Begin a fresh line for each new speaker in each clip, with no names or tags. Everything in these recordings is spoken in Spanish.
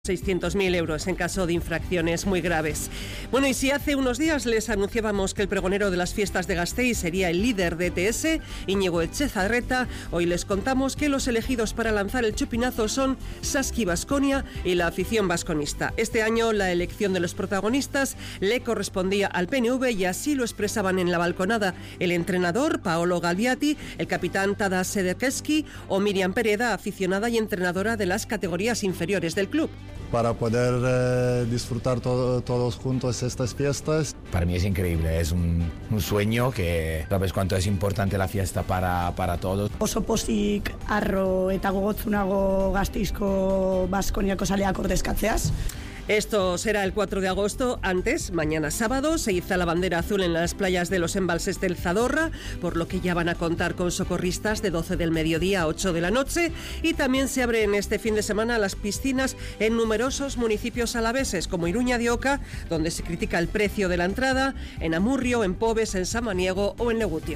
600.000 euros en caso de infracciones muy graves. Bueno, y si hace unos días les anunciábamos que el pregonero de las fiestas de Gasteiz sería el líder de ETS, Íñigo Etxezarreta, hoy les contamos que los elegidos para lanzar el chupinazo son Saski Baskonia y la afición vasconista. Este año la elección de los protagonistas le correspondía al PNV y así lo expresaban en la balconada el entrenador Paolo Galviati, el capitán Tadas Sedekeski o Miriam Pereda, aficionada y entrenadora de las categorías inferiores del club.
Para poder disfrutar todos juntos estas fiestas.
Para mí es increíble, es un sueño que sabes cuánto es importante la fiesta para todos.
Oso pozik arro eta gogotzunago Gasteizko Baskoniako zaleak ordezkatzeaz.
Esto será el 4 de agosto. Antes, mañana sábado, se iza la bandera azul en las playas de los embalses del Zadorra, por lo que ya van a contar con socorristas de 12 del mediodía a 8 de la noche. Y también se abren este fin de semana las piscinas en numerosos municipios alaveses, como Iruña de Oca, donde se critica el precio de la entrada, en Amurrio, en Pobes, en Samaniego o en Legutio.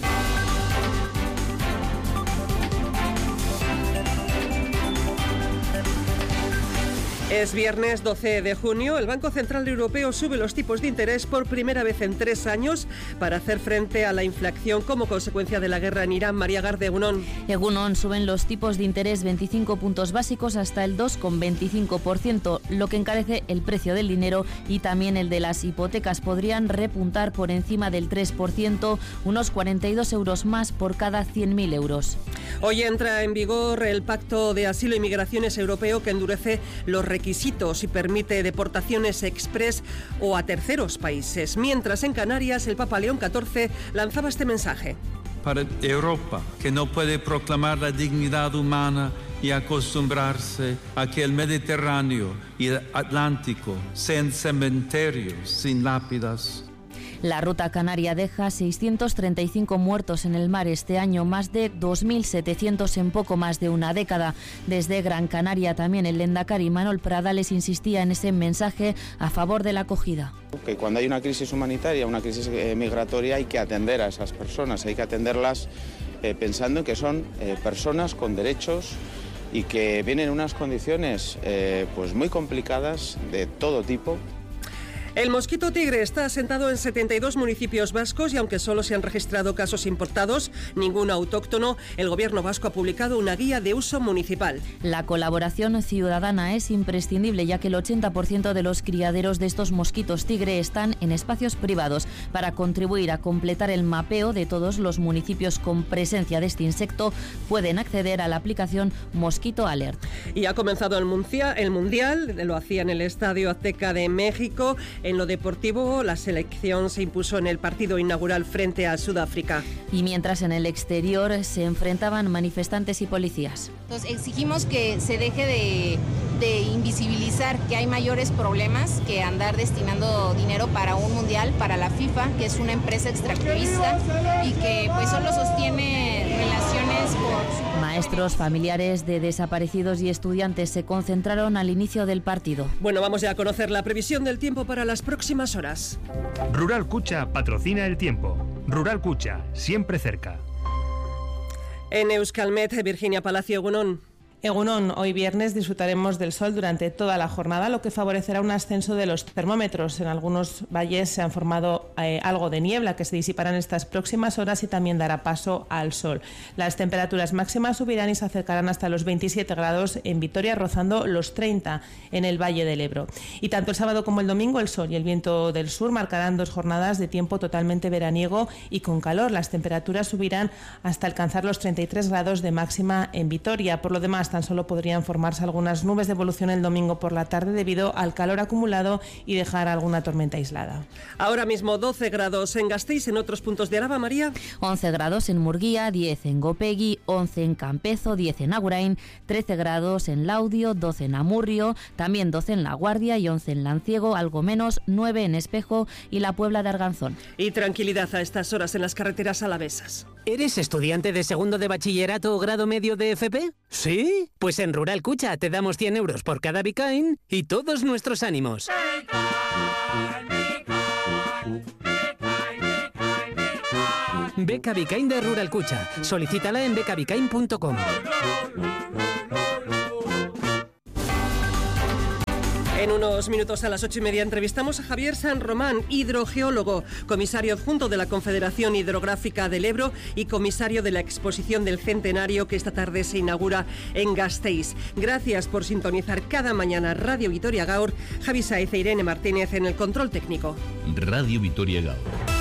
Es viernes 12 de junio. El Banco Central Europeo sube los tipos de interés por primera vez en 3 años para hacer frente a la inflación como consecuencia de la guerra en Irán. María Garde, Egunon.
Egunon, suben los tipos de interés 25 puntos básicos hasta el 2,25%, lo que encarece el precio del dinero y también el de las hipotecas. Podrían repuntar por encima del 3%, unos 42 euros más por cada 100.000 euros.
Hoy entra en vigor el Pacto de Asilo y Migraciones Europeo, que endurece los requisitos y permite deportaciones express o a terceros países. Mientras en Canarias el Papa León XIV lanzaba este mensaje.
Para Europa, que no puede proclamar la dignidad humana y acostumbrarse a que el Mediterráneo y el Atlántico sean cementerios sin lápidas.
La ruta canaria deja 635 muertos en el mar este año, más de 2.700 en poco más de una década. Desde Gran Canaria también el lehendakari Manuel Pradales insistía en ese mensaje a favor de la acogida.
Que cuando hay una crisis humanitaria, una crisis migratoria, hay que atender a esas personas, hay que atenderlas pensando en que son personas con derechos y que vienen en unas condiciones pues muy complicadas de todo tipo.
El mosquito tigre está asentado en 72 municipios vascos y aunque solo se han registrado casos importados, ningún autóctono, el gobierno vasco ha publicado una guía de uso municipal.
La colaboración ciudadana es imprescindible, ya que el 80% de los criaderos de estos mosquitos tigre están en espacios privados. Para contribuir a completar el mapeo de todos los municipios con presencia de este insecto, pueden acceder a la aplicación Mosquito Alert.
Y ha comenzado el Mundial, lo hacía en el Estadio Azteca de México. En lo deportivo, la selección se impuso en el partido inaugural frente a Sudáfrica.
Y mientras en el exterior se enfrentaban manifestantes y policías.
Entonces exigimos que se deje de invisibilizar que hay mayores problemas que andar destinando dinero para un mundial, para la FIFA, que es una empresa extractivista y que pues solo sostiene relaciones por...
Maestros, familiares de desaparecidos y estudiantes se concentraron al inicio del partido.
Bueno, vamos ya a conocer la previsión del tiempo para las próximas horas.
Rural Cucha patrocina el tiempo. Rural Cucha, siempre cerca.
En Euskalmet, Virginia Palacio, Egunon.
Egunon, hoy viernes disfrutaremos del sol durante toda la jornada, lo que favorecerá un ascenso de los termómetros. En algunos valles se han formado algo de niebla que se disipará en estas próximas horas y también dará paso al sol. Las temperaturas máximas subirán y se acercarán hasta los 27 grados en Vitoria, rozando los 30 en el Valle del Ebro. Y tanto el sábado como el domingo el sol y el viento del sur marcarán 2 jornadas de tiempo totalmente veraniego y con calor. Las temperaturas subirán hasta alcanzar los 33 grados de máxima en Vitoria. Por lo demás, tan solo podrían formarse algunas nubes de evolución el domingo por la tarde debido al calor acumulado y dejar alguna tormenta aislada.
Ahora mismo 12 grados en Gasteiz, en otros puntos de Araba, María.
11 grados en Murguía, 10 en Gopegui, 11 en Campezo, 10 en Agurain, 13 grados en Laudio, 12 en Amurrio, también 12 en La Guardia y 11 en Lanciego, algo menos, 9 en Espejo y la Puebla de Arganzón.
Y tranquilidad a estas horas en las carreteras alavesas.
¿Eres estudiante de segundo de bachillerato o grado medio de FP? ¿Sí? Pues en Rural Cucha te damos 100 euros por cada Bicain y todos nuestros ánimos. Beca Bicain de Rural Cucha. Solicítala en becabicain.com.
En unos minutos a las 8:30 entrevistamos a Javier San Román, hidrogeólogo, comisario adjunto de la Confederación Hidrográfica del Ebro y comisario de la exposición del Centenario que esta tarde se inaugura en Gasteiz. Gracias por sintonizar cada mañana Radio Vitoria Gaur. Javi Saez e Irene Martínez en el control técnico.
Radio Vitoria Gaur.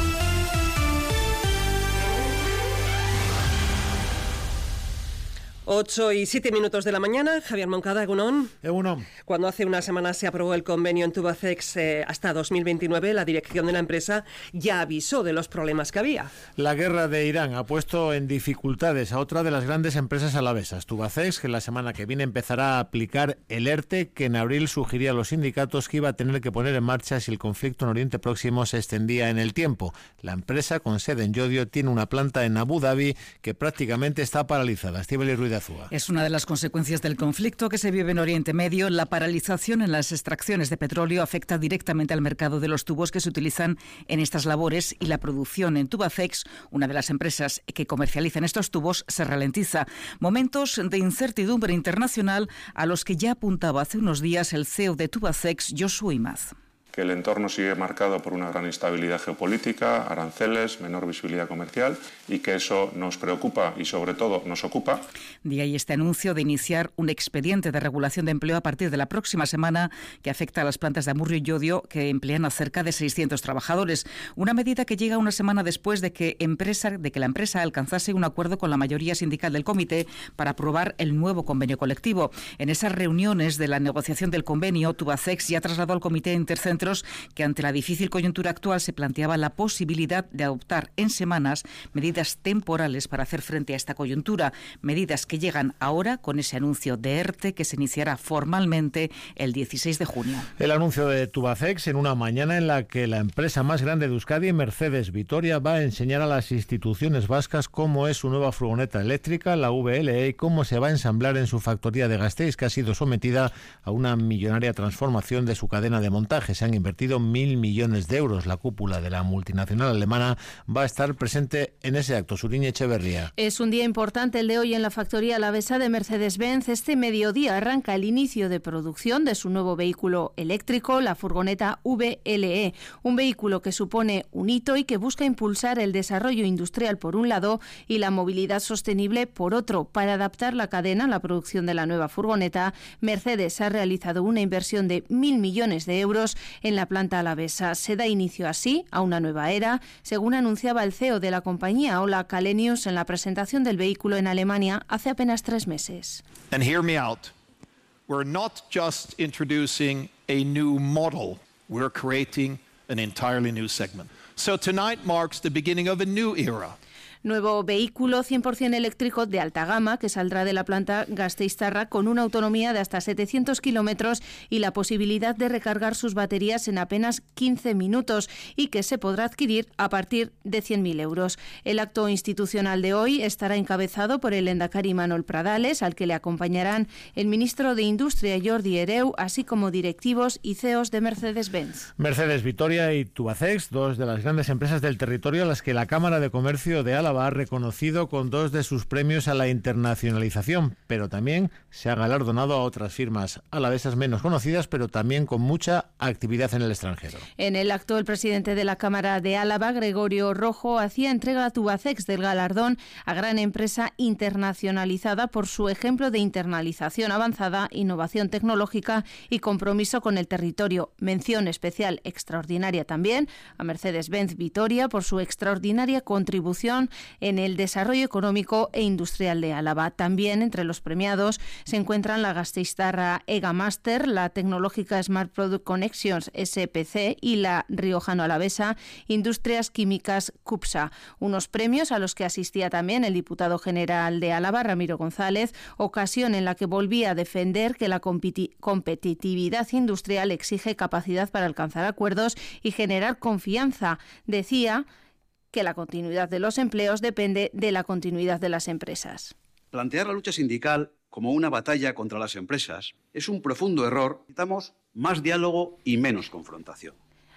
8:07 de la mañana. Javier Moncada, Egunon.
Egunon.
Cuando hace una semana se aprobó el convenio en Tubacex hasta 2029, la dirección de la empresa ya avisó de los problemas que había.
La guerra de Irán ha puesto en dificultades a otra de las grandes empresas alavesas, Tubacex, que la semana que viene empezará a aplicar el ERTE que en abril sugería a los sindicatos que iba a tener que poner en marcha si el conflicto en Oriente Próximo se extendía en el tiempo. La empresa, con sede en Llodio, tiene una planta en Abu Dhabi que prácticamente está paralizada. Estíbaliz Ruiz de Azúa.
Es una de las consecuencias del conflicto que se vive en Oriente Medio. La paralización en las extracciones de petróleo afecta directamente al mercado de los tubos que se utilizan en estas labores y la producción en Tubacex, una de las empresas que comercializan estos tubos, se ralentiza. Momentos de incertidumbre internacional a los que ya apuntaba hace unos días el CEO de Tubacex, Josu Imaz.
Que el entorno sigue marcado por una gran instabilidad geopolítica, aranceles, menor visibilidad comercial y que eso nos preocupa y sobre todo nos ocupa.
De ahí este anuncio de iniciar un expediente de regulación de empleo a partir de la próxima semana que afecta a las plantas de Amurrio y Llodio que emplean a cerca de 600 trabajadores. Una medida que llega una semana después de que la empresa alcanzase un acuerdo con la mayoría sindical del comité para aprobar el nuevo convenio colectivo. En esas reuniones de la negociación del convenio, Tubacex ya trasladó al comité intercentros que ante la difícil coyuntura actual se planteaba la posibilidad de adoptar en semanas medidas temporales para hacer frente a esta coyuntura, medidas que llegan ahora con ese anuncio de ERTE que se iniciará formalmente el 16 de junio.
El anuncio de Tubacex en una mañana en la que la empresa más grande de Euskadi, Mercedes Vitoria, va a enseñar a las instituciones vascas cómo es su nueva furgoneta eléctrica, la VLE, y cómo se va a ensamblar en su factoría de Gasteiz, que ha sido sometida a una millonaria transformación de su cadena de montaje. Se han invertido 1.000 millones de euros. La cúpula de la multinacional alemana va a estar presente en ese acto. Suriñe Echeverría.
Es un día importante el de hoy en la factoría alavesa de Mercedes-Benz. Este mediodía arranca el inicio de producción de su nuevo vehículo eléctrico, la furgoneta VLE, un vehículo que supone un hito y que busca impulsar el desarrollo industrial por un lado y la movilidad sostenible por otro. Para adaptar la cadena a la producción de la nueva furgoneta, Mercedes ha realizado una inversión de 1.000 millones de euros en la planta alavesa. Se da inicio así a una nueva era, según anunciaba el CEO de la compañía, Ola Källenius, en la presentación del vehículo en Alemania hace apenas 3 meses.
And hear me out. We're not just introducing a new model, we're creating an entirely new segment. So tonight marks the beginning of a new era.
Nuevo vehículo 100% eléctrico de alta gama que saldrá de la planta gasteiztarra con una autonomía de hasta 700 kilómetros y la posibilidad de recargar sus baterías en apenas 15 minutos y que se podrá adquirir a partir de 100.000 euros. El acto institucional de hoy estará encabezado por el lehendakari Manuel Pradales, al que le acompañarán el ministro de Industria Jordi Hereu, así como directivos y CEOs de Mercedes-Benz.
Mercedes Vitoria y Tubacex, dos de las grandes empresas del territorio a las que la Cámara de Comercio de Álava ha reconocido con 2 de sus premios a la internacionalización, pero también se ha galardonado a otras firmas alavesas menos conocidas, pero también con mucha actividad en el extranjero.
En el acto, el presidente de la Cámara de Álava, Gregorio Rojo, hacía entrega a Tubacex del galardón a gran empresa internacionalizada por su ejemplo de internalización avanzada, innovación tecnológica y compromiso con el territorio. Mención especial extraordinaria también a Mercedes-Benz Vitoria por su extraordinaria contribución en el desarrollo económico e industrial de Álava. También entre los premiados se encuentran la gasteiztarra Ega Master, la tecnológica Smart Product Connections SPC y la riojano-alavesa Industrias Químicas CUPSA. Unos premios a los que asistía también el diputado general de Álava, Ramiro González, ocasión en la que volvía a defender que la competitividad industrial exige capacidad para alcanzar acuerdos y generar confianza. Decía que la continuidad de los empleos depende de la continuidad de las empresas.
Plantear la lucha sindical como una batalla contra las empresas es un profundo error. Necesitamos más diálogo y menos confrontación.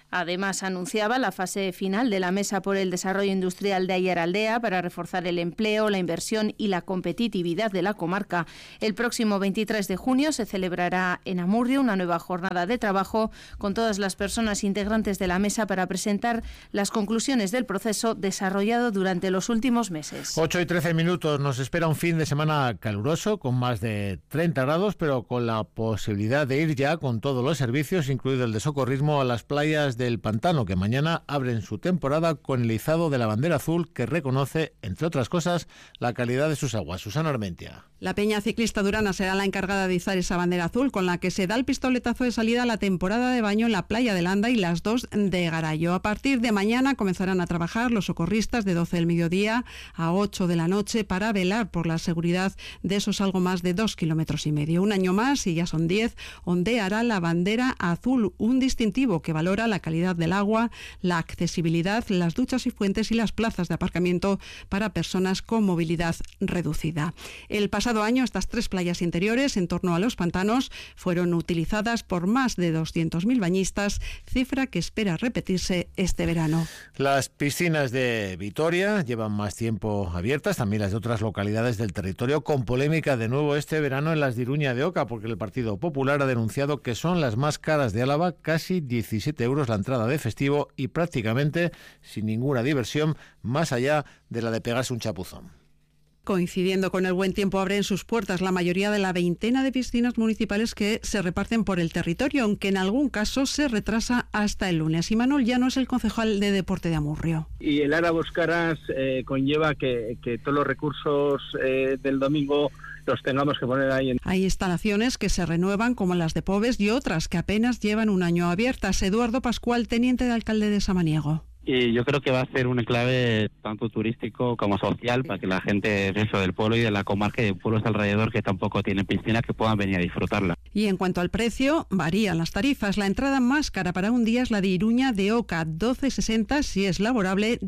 Además, anunciaba la fase final de la Mesa por el Desarrollo Industrial de Aiaraldea para reforzar el empleo, la inversión y la competitividad de la comarca. El próximo 23 de junio se celebrará en Amurrio una nueva jornada de trabajo con todas las personas integrantes de la mesa para presentar las conclusiones del proceso desarrollado durante los últimos meses.
8:13. Nos espera un fin de semana caluroso con más de 30 grados, pero con la posibilidad de ir ya con todos los servicios, incluido el de socorrismo, a las playas del Pantano, que mañana abren su temporada con el izado de la bandera azul que reconoce, entre otras cosas, la calidad de sus aguas. Susana Armentia.
La Peña Ciclista Durana será la encargada de izar esa bandera azul con la que se da el pistoletazo de salida a la temporada de baño en la playa de Landa y las 2 de Garayo. A partir de mañana comenzarán a trabajar los socorristas de 12 del mediodía a 8 de la noche para velar por la seguridad de esos algo más de 2,5 kilómetros. Un año más, y ya son 10, ondeará la bandera azul, un distintivo que valora la calidad del agua, la accesibilidad, las duchas y fuentes y las plazas de aparcamiento para personas con movilidad reducida. El pasado año, estas 3 playas interiores en torno a los pantanos fueron utilizadas por más de 200.000 bañistas, cifra que espera repetirse este verano.
Las piscinas de Vitoria llevan más tiempo abiertas, también las de otras localidades del territorio, con polémica de nuevo este verano en las de Iruña de Oca, porque el Partido Popular ha denunciado que son las más caras de Álava, casi 17 euros la entrada de festivo y prácticamente sin ninguna diversión más allá de la de pegarse un chapuzón.
Coincidiendo con el buen tiempo, abren sus puertas la mayoría de la veintena de piscinas municipales que se reparten por el territorio, aunque en algún caso se retrasa hasta el lunes. Imanol Llano es el concejal de Deporte de Amurrio.
Y el Ara Boscaras conlleva que todos los recursos del domingo los tengamos que poner ahí.
Hay instalaciones que se renuevan, como las de Pobes, y otras que apenas llevan un año abiertas. Eduardo Pascual, teniente de alcalde de Samaniego.
Y yo creo que va a ser un enclave tanto turístico como social para que la gente del pueblo y de la comarca y de pueblos alrededor que tampoco tienen piscina que puedan venir a disfrutarla.
Y en cuanto al precio, varían las tarifas. La entrada más cara para un día es la de Iruña de Oca, 12,60 si es laborable,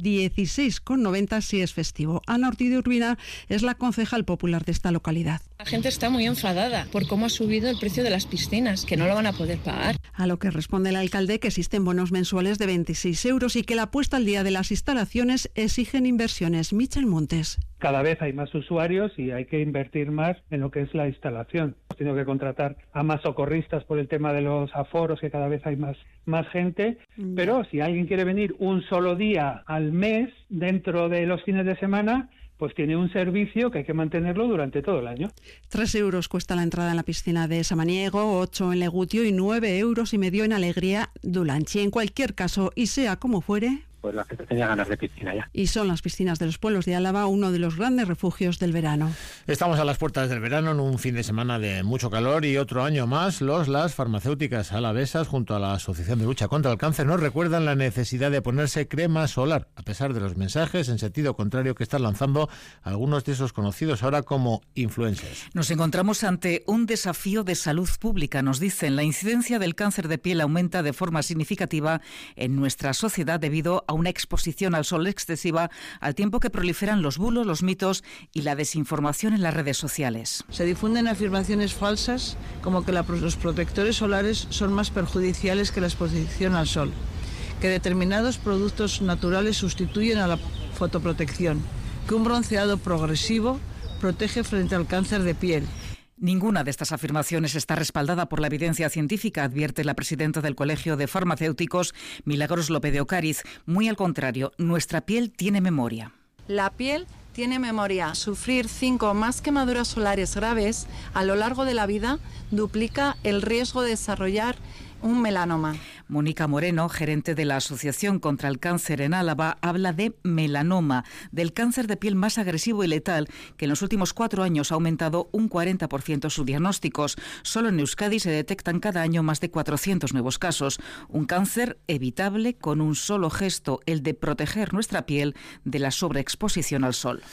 16,90 si es festivo. Ana Ortiz de Urbina es la concejal popular de esta localidad.
La gente está muy enfadada por cómo ha subido el precio de las piscinas, que no lo van a poder pagar.
A lo que responde el alcalde que existen bonos mensuales de 26 euros y que la puesta al día de las instalaciones exigen inversiones. Michel Montes.
Cada vez hay más usuarios y hay que invertir más en lo que es la instalación. Hemos tenido que contratar a más socorristas por el tema de los aforos, que cada vez hay más gente. Pero si alguien quiere venir un solo día al mes dentro de los fines de semana, pues tiene un servicio que hay que mantenerlo durante todo el año.
3 euros cuesta la entrada en la piscina de Samaniego, 8 en Legutio y 9,5 euros en Alegría Dulanchi. En cualquier caso, y sea como fuere,
pues la gente tenía ganas de piscina ya.
Y son las piscinas de los pueblos de Álava uno de los grandes refugios del verano.
Estamos a las puertas del verano en un fin de semana de mucho calor y otro año más las farmacéuticas alavesas junto a la Asociación de Lucha contra el Cáncer nos recuerdan la necesidad de ponerse crema solar, a pesar de los mensajes en sentido contrario que están lanzando algunos de esos conocidos ahora como influencers.
Nos encontramos ante un desafío de salud pública, nos dicen. La incidencia del cáncer de piel aumenta de forma significativa en nuestra sociedad debido a una exposición al sol excesiva, al tiempo que proliferan los bulos, los mitos y la desinformación en las redes sociales.
Se difunden afirmaciones falsas como que los protectores solares son más perjudiciales que la exposición al sol, que determinados productos naturales sustituyen a la fotoprotección, que un bronceado progresivo protege frente al cáncer de piel.
Ninguna de estas afirmaciones está respaldada por la evidencia científica, advierte la presidenta del Colegio de Farmacéuticos, Milagros López de Ocariz. Muy al contrario, nuestra piel tiene memoria.
La piel tiene memoria. Sufrir 5 o más quemaduras solares graves a lo largo de la vida duplica el riesgo de desarrollar un melanoma.
Mónica Moreno, gerente de la Asociación contra el Cáncer en Álava, habla de melanoma, del cáncer de piel más agresivo y letal, que en los últimos 4 años ha aumentado un 40% sus diagnósticos. Solo en Euskadi se detectan cada año más de 400 nuevos casos. Un cáncer evitable con un solo gesto, el de proteger nuestra piel de la sobreexposición al sol.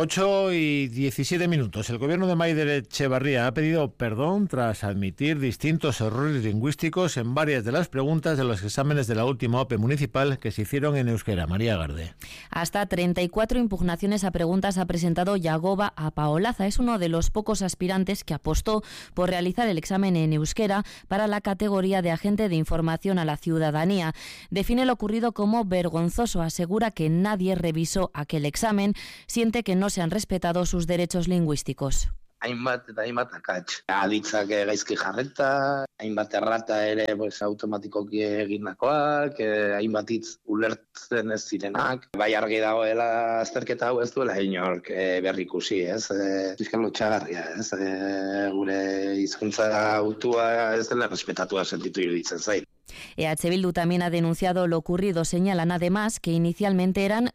8:17. El gobierno de Maider Etxebarria ha pedido perdón tras admitir distintos errores lingüísticos en varias de las preguntas cuentas de los exámenes de la última OPE municipal que se hicieron en euskera. María Garde.
Hasta 34 impugnaciones a preguntas ha presentado Yagoba Apaolaza. Es uno de los pocos aspirantes que apostó por realizar el examen en euskera para la categoría de agente de información a la ciudadanía. Define lo ocurrido como vergonzoso. Asegura que nadie revisó aquel examen. Siente que no se han respetado sus derechos lingüísticos.
Hainbat eta hainbat akats. Aditzak gaizki jarreta, hainbat errata ere automatikoki egindakoak, hainbat hitz ulertzen ez zirenak. Bai argi dagoela azterketa hau ez duela inork berrikusi, ez? Fiskal lotxagarria, ez? Gure hizkuntza autua ez dela respetatua sentitu iruditzen zait.
EH Bildu también ha denunciado lo ocurrido. Señalan además que inicialmente eran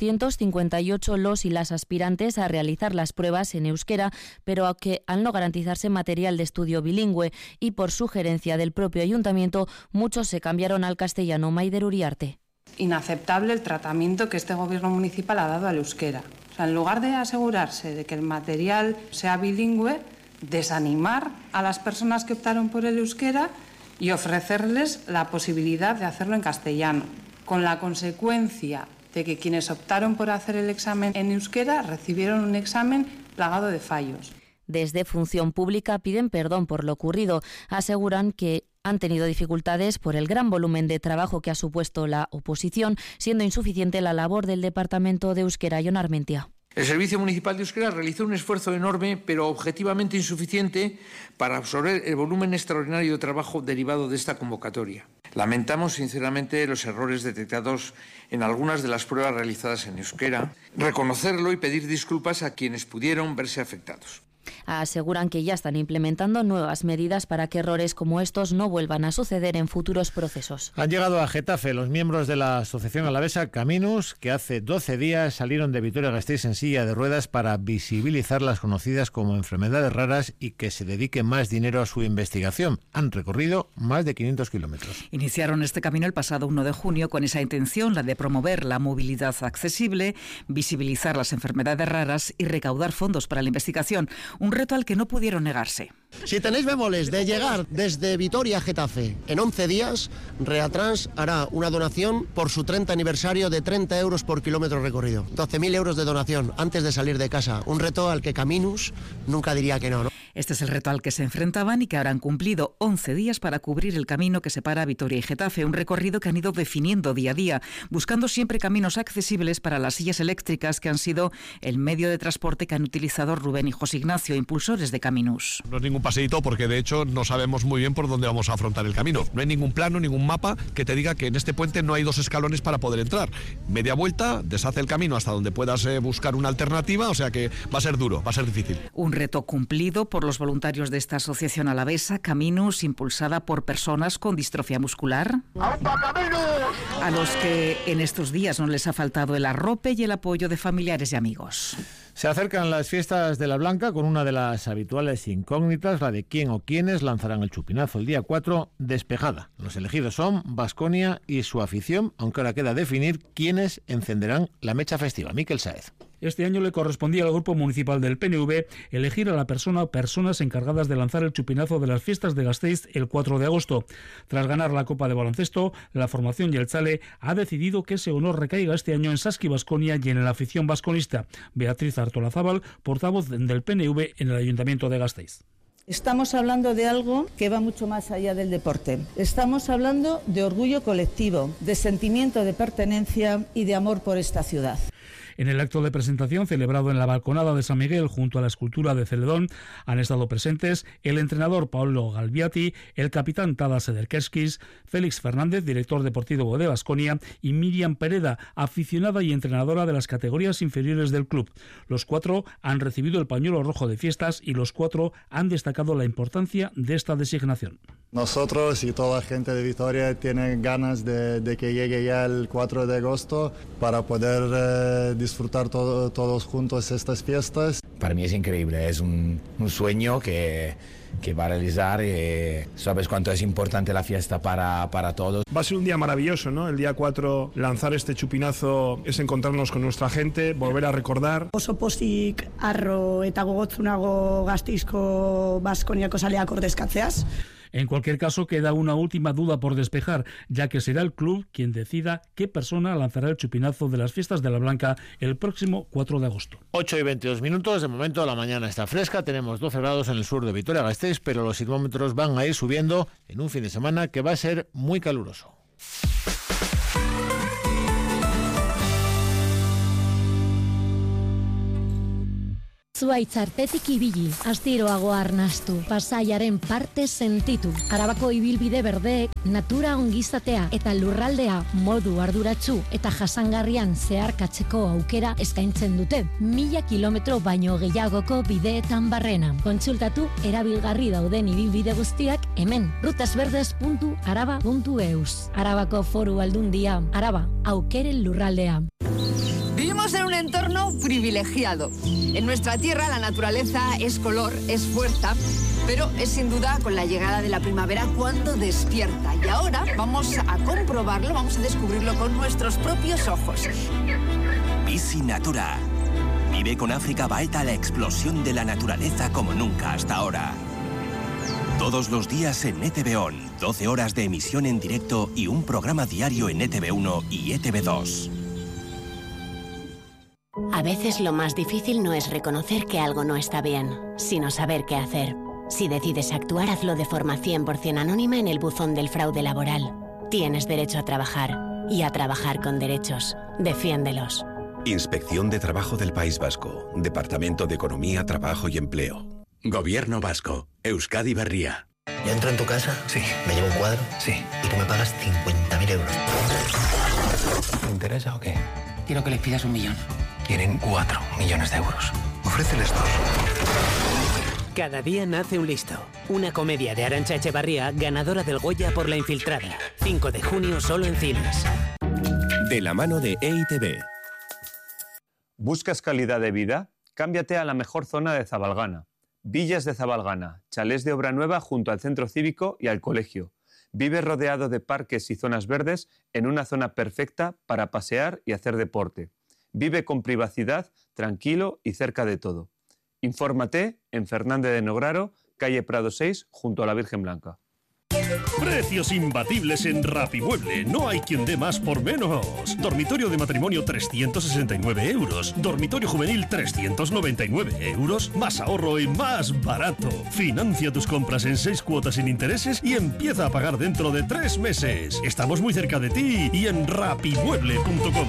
258 los y las aspirantes a realizar las pruebas en euskera, pero que al no garantizarse material de estudio bilingüe y por sugerencia del propio ayuntamiento, muchos se cambiaron al castellano. Maider Uriarte.
Inaceptable el tratamiento que este gobierno municipal ha dado al euskera. O sea, en lugar de asegurarse de que el material sea bilingüe, desanimar a las personas que optaron por el euskera y ofrecerles la posibilidad de hacerlo en castellano, con la consecuencia de que quienes optaron por hacer el examen en euskera recibieron un examen plagado de fallos.
Desde Función Pública piden perdón por lo ocurrido. Aseguran que han tenido dificultades por el gran volumen de trabajo que ha supuesto la oposición, siendo insuficiente la labor del Departamento de Euskera. Jon Armentia.
El Servicio Municipal de Euskera realizó un esfuerzo enorme, pero objetivamente insuficiente, para absorber el volumen extraordinario de trabajo derivado de esta convocatoria. Lamentamos sinceramente los errores detectados en algunas de las pruebas realizadas en euskera, reconocerlo y pedir disculpas a quienes pudieron verse afectados.
Aseguran que ya están implementando nuevas medidas para que errores como estos no vuelvan a suceder en futuros procesos.
Han llegado a Getafe los miembros de la asociación alavesa Caminus, que hace 12 días salieron de Vitoria-Gasteiz en silla de ruedas para visibilizar las conocidas como enfermedades raras y que se dedique más dinero a su investigación. Han recorrido más de 500 kilómetros.
Iniciaron este camino el pasado 1 de junio con esa intención, la de promover la movilidad accesible, visibilizar las enfermedades raras y recaudar fondos para la investigación. Un reto al que no pudieron negarse.
Si tenéis bemoles de llegar desde Vitoria a Getafe en 11 días, Reatrans hará una donación por su 30 aniversario de 30 euros por kilómetro recorrido. 12.000 euros de donación antes de salir de casa. Un reto al que Caminus nunca diría que no, ¿no?
Este es el reto al que se enfrentaban y que ahora han cumplido 11 días para cubrir el camino que separa Vitoria y Getafe, un recorrido que han ido definiendo día a día, buscando siempre caminos accesibles para las sillas eléctricas que han sido el medio de transporte que han utilizado Rubén y José Ignacio, impulsores de Caminus.
No es ningún paseíto porque de hecho no sabemos muy bien por dónde vamos a afrontar el camino. No hay ningún plano, ningún mapa que te diga que en este puente no hay 2 escalones para poder entrar. Media vuelta, deshace el camino hasta donde puedas buscar una alternativa, o sea que va a ser duro, va a ser difícil.
Un reto cumplido por los voluntarios de esta asociación alavesa, Caminus, impulsada por personas con distrofia muscular, a los que en estos días no les ha faltado el arrope y el apoyo de familiares y amigos.
Se acercan las fiestas de la Blanca con una de las habituales incógnitas, la de quién o quiénes lanzarán el chupinazo el día 4, despejada. Los elegidos son Baskonia y su afición, aunque ahora queda definir quiénes encenderán la mecha festiva. Miquel Sáez.
Este año le correspondía al Grupo Municipal del PNV elegir a la persona o personas encargadas de lanzar el chupinazo de las fiestas de Gasteiz el 4 de agosto. Tras ganar la Copa de Baloncesto, la formación Jeltzale ha decidido que ese honor recaiga este año en Saski Baskonia y en la afición vasconista. Beatriz Artolazábal, portavoz del PNV en el Ayuntamiento de Gasteiz.
Estamos hablando de algo que va mucho más allá del deporte. Estamos hablando de orgullo colectivo, de sentimiento de pertenencia y de amor por esta ciudad.
En el acto de presentación celebrado en la balconada de San Miguel junto a la escultura de Celedón han estado presentes el entrenador Paolo Galbiati, el capitán Tadas Sederkeskis, Félix Fernández, director deportivo de Baskonia, y Miriam Pereda, aficionada y entrenadora de las categorías inferiores del club. Los 4 han recibido el pañuelo rojo de fiestas y los 4 han destacado la importancia de esta designación.
Nosotros y toda la gente de Vitoria tienen ganas de que llegue ya el 4 de agosto para poder disfrutar todos juntos estas fiestas.
Para mí es increíble, es un sueño que va a realizar. Sabes cuánto es importante la fiesta para todos.
Va a ser un día maravilloso, ¿no? El día 4 lanzar este chupinazo es encontrarnos con nuestra gente, volver a recordar.
Oso pozik, arro eta gogotzunago Gasteizko Baskoniako zaleak ordezkatzeaz.
En cualquier caso, queda una última duda por despejar, ya que será el club quien decida qué persona lanzará el chupinazo de las fiestas de la Blanca el próximo 4 de agosto.
8:22. De momento la mañana está fresca, tenemos 12 grados en el sur de Vitoria-Gasteiz, pero los termómetros van a ir subiendo en un fin de semana que va a ser muy caluroso.
Zuaitz artetik ibili, astiroago arnastu, pasaiaren parte sentitu. Arabako ibilbide berdeek natura ongizatea eta lurraldea modu arduratsu eta jasangarrian zeharkatzeko aukera eskaintzen dute. 1000 kilometro baino gehiagoko bideetan barrena. Kontsultatu erabilgarri dauden ibilbide guztiak hemen. rutasverdes.araba.eus. Arabako Foru Aldundia, Araba, aukeren lurraldea.
Vivimos en un entorno privilegiado. En nuestra tierra la naturaleza es color, es fuerza, pero es sin duda con la llegada de la primavera cuando despierta. Y ahora vamos a comprobarlo, vamos a descubrirlo con nuestros propios ojos.
Bizi Natura. Vive con África Baeta la explosión de la naturaleza como nunca hasta ahora. Todos los días en ETV ON, 12 horas de emisión en directo y un programa diario en ETV1 y ETV2.
A veces lo más difícil no es reconocer que algo no está bien, sino saber qué hacer. Si decides actuar, hazlo de forma 100% anónima en el buzón del fraude laboral. Tienes derecho a trabajar y a trabajar con derechos. Defiéndelos.
Inspección de Trabajo del País Vasco. Departamento de Economía, Trabajo y Empleo. Gobierno Vasco. Euskadi Berria.
¿Yo entro en tu casa? Sí. ¿Me llevo un cuadro? Sí. Y tú me pagas 50.000 euros. ¿Te interesa o qué?
Quiero que les pidas 1 millón.
Quieren 4 millones de euros. Ofréceles 2.
Cada día nace un listo. Una comedia de Arantxa Echevarría, ganadora del Goya por La Infiltrada. 5 de junio solo en cines.
De la mano de EITB.
¿Buscas calidad de vida? Cámbiate a la mejor zona de Zabalgana. Villas de Zabalgana, chalés de obra nueva junto al centro cívico y al colegio. Vive rodeado de parques y zonas verdes en una zona perfecta para pasear y hacer deporte. Vive con privacidad, tranquilo y cerca de todo. Infórmate en Fernández de Nograro, calle Prado 6, junto a la Virgen Blanca.
Precios imbatibles en Rapimueble. No hay quien dé más por menos. Dormitorio de matrimonio 369 euros. Dormitorio juvenil 399 euros. Más ahorro y más barato. Financia tus compras en 6 cuotas sin intereses y empieza a pagar dentro de 3 meses. Estamos muy cerca de ti y en rapimueble.com.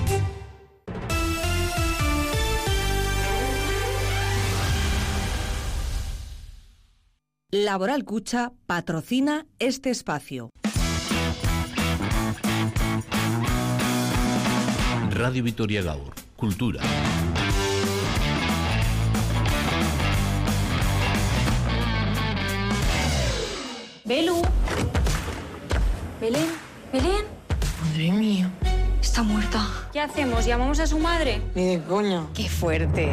Laboral Cucha patrocina este espacio.
Radio Vitoria Gaur, Cultura.
Belu. Belén. Belén.
Madre mía, está muerta.
¿Qué hacemos? ¿Llamamos a su madre?
Ni de coña.
¡Qué fuerte!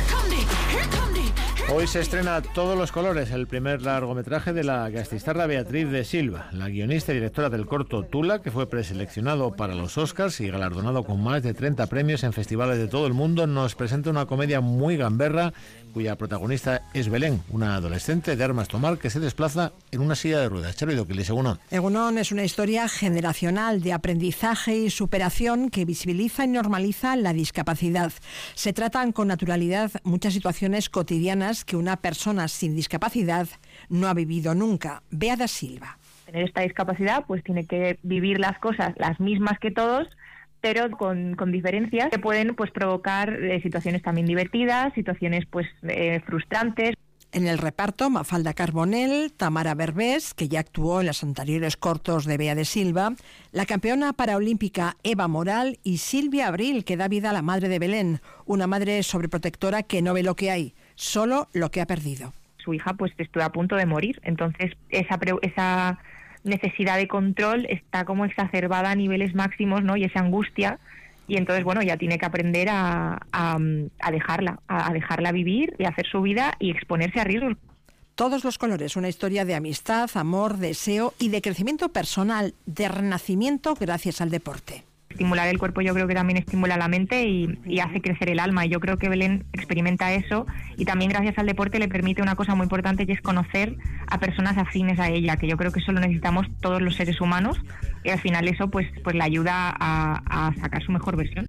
Hoy se estrena Todos los colores, el primer largometraje de la gasteiztarra Beatriz de Silva, la guionista y directora del corto Tula, que fue preseleccionado para los Oscars y galardonado con más de 30 premios en festivales de todo el mundo. Nos presenta una comedia muy gamberra, cuya protagonista es Belén, una adolescente de armas tomar que se desplaza en una silla de ruedas. Charo Idoquilis, Egunon.
Egunon es una historia generacional de aprendizaje y superación que visibiliza y normaliza la discapacidad. Se tratan con naturalidad muchas situaciones cotidianas que una persona sin discapacidad no ha vivido nunca. Bea da Silva.
Tener esta discapacidad pues tiene que vivir las cosas las mismas que todos, pero con diferencias que pueden pues provocar situaciones también divertidas, situaciones pues frustrantes.
En el reparto, Mafalda Carbonell, Tamara Berbés, que ya actuó en los anteriores cortos de Bea de Silva, la campeona paraolímpica Eva Moral y Silvia Abril, que da vida a la madre de Belén, una madre sobreprotectora que no ve lo que hay, solo lo que ha perdido.
Su hija pues estuvo a punto de morir, entonces esa necesidad de control está como exacerbada a niveles máximos, ¿no? Y esa angustia. Y entonces, bueno, ya tiene que aprender a dejarla vivir y hacer su vida y exponerse a riesgos.
Todos los colores, una historia de amistad, amor, deseo y de crecimiento personal, de renacimiento gracias al deporte.
estimular el cuerpo yo creo que también estimula la mente y hace crecer el alma. Y yo creo que Belén experimenta eso y también gracias al deporte le permite una cosa muy importante, que es conocer a personas afines a ella, que yo creo que eso lo necesitamos todos los seres humanos, y al final eso pues le ayuda a sacar su mejor versión.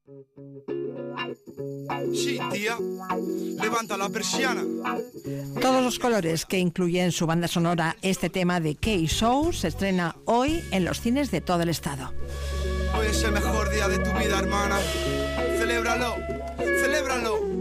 Sí, tía. Levanta la persiana.
Todos los colores, que incluye en su banda sonora este tema de K-Show, se estrena hoy en los cines de todo el estado.
Hoy es el mejor día de tu vida, hermana. Celébralo, celébralo.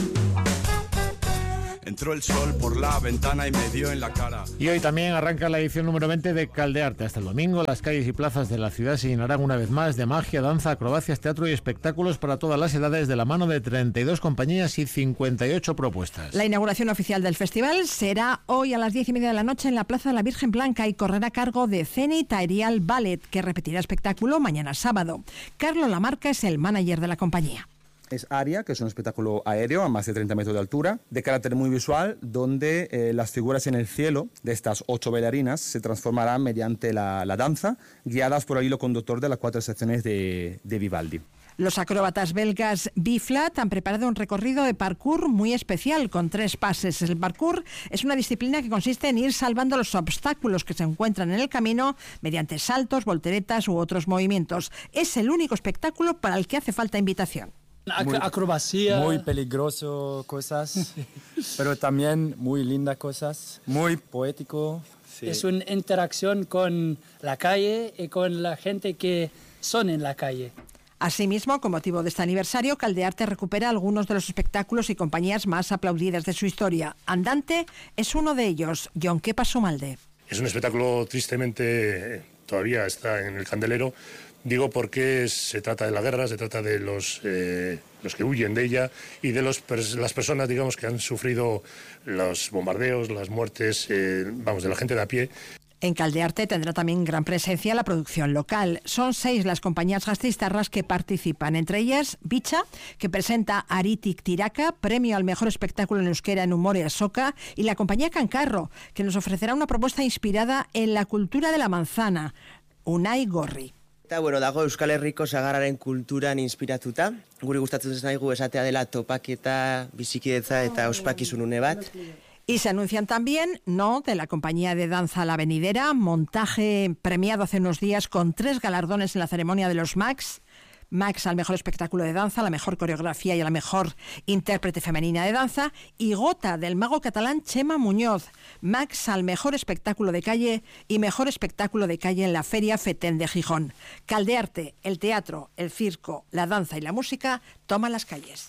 Entró el sol por la ventana y me dio en la cara.
Y hoy también arranca la edición número 20 de Caldearte. Hasta el domingo, las calles y plazas de la ciudad se llenarán una vez más de magia, danza, acrobacias, teatro y espectáculos para todas las edades, de la mano de 32 compañías y 58 propuestas.
La inauguración oficial del festival será hoy a las 10:30 de la noche en la Plaza de la Virgen Blanca y correrá a cargo de Zenit Aerial Ballet, que repetirá espectáculo mañana sábado. Carlos Lamarca es el manager de la compañía.
Es Aria, que es un espectáculo aéreo a más de 30 metros de altura, de carácter muy visual, donde las figuras en el cielo de estas 8 bailarinas se transformarán mediante la danza, guiadas por el hilo conductor de las 4 secciones de Vivaldi.
Los acróbatas belgas B-Flat han preparado un recorrido de parkour muy especial con 3 pases. El parkour es una disciplina que consiste en ir salvando los obstáculos que se encuentran en el camino mediante saltos, volteretas u otros movimientos. Es el único espectáculo para el que hace falta invitación.
Acrobacia. Muy peligroso cosas, pero también muy lindas cosas, muy poético. Sí.
Es una interacción con la calle y con la gente que son en la calle.
Asimismo, con motivo de este aniversario, Caldearte recupera algunos de los espectáculos y compañías más aplaudidas de su historia. Andante es uno de ellos, Jonque Pasumalde.
Es un espectáculo tristemente todavía está en el candelero. Digo porque se trata de la guerra, se trata de los que huyen de ella y de las personas, digamos, que han sufrido los bombardeos, las muertes, de la gente de a pie.
En Caldearte tendrá también gran presencia la producción local. Son 6 las compañías gasteiztarras que participan, entre ellas Bicha, que presenta Aritik Tiraka, premio al mejor espectáculo en euskera en humor y asoka, y la compañía Cancarro, que nos ofrecerá una propuesta inspirada en la cultura de la manzana, Unai Gorri.
Eta, dago Euskal Herriko sagarraren kulturan inspiratuta. Guri gustatzen zaigu esatea dela topaketa, bizikidetza eta ospakizun une bat.
Y se anuncian también, de la compañía de danza La Venidera, montaje premiado hace unos días con 3 galardones en la ceremonia de los Max. Max al mejor espectáculo de danza, a la mejor coreografía y a la mejor intérprete femenina de danza, y Gota del mago catalán Chema Muñoz, Max al mejor espectáculo de calle y mejor espectáculo de calle en la Feria Fetén de Gijón. Caldearte, el teatro, el circo, la danza y la música toman las calles.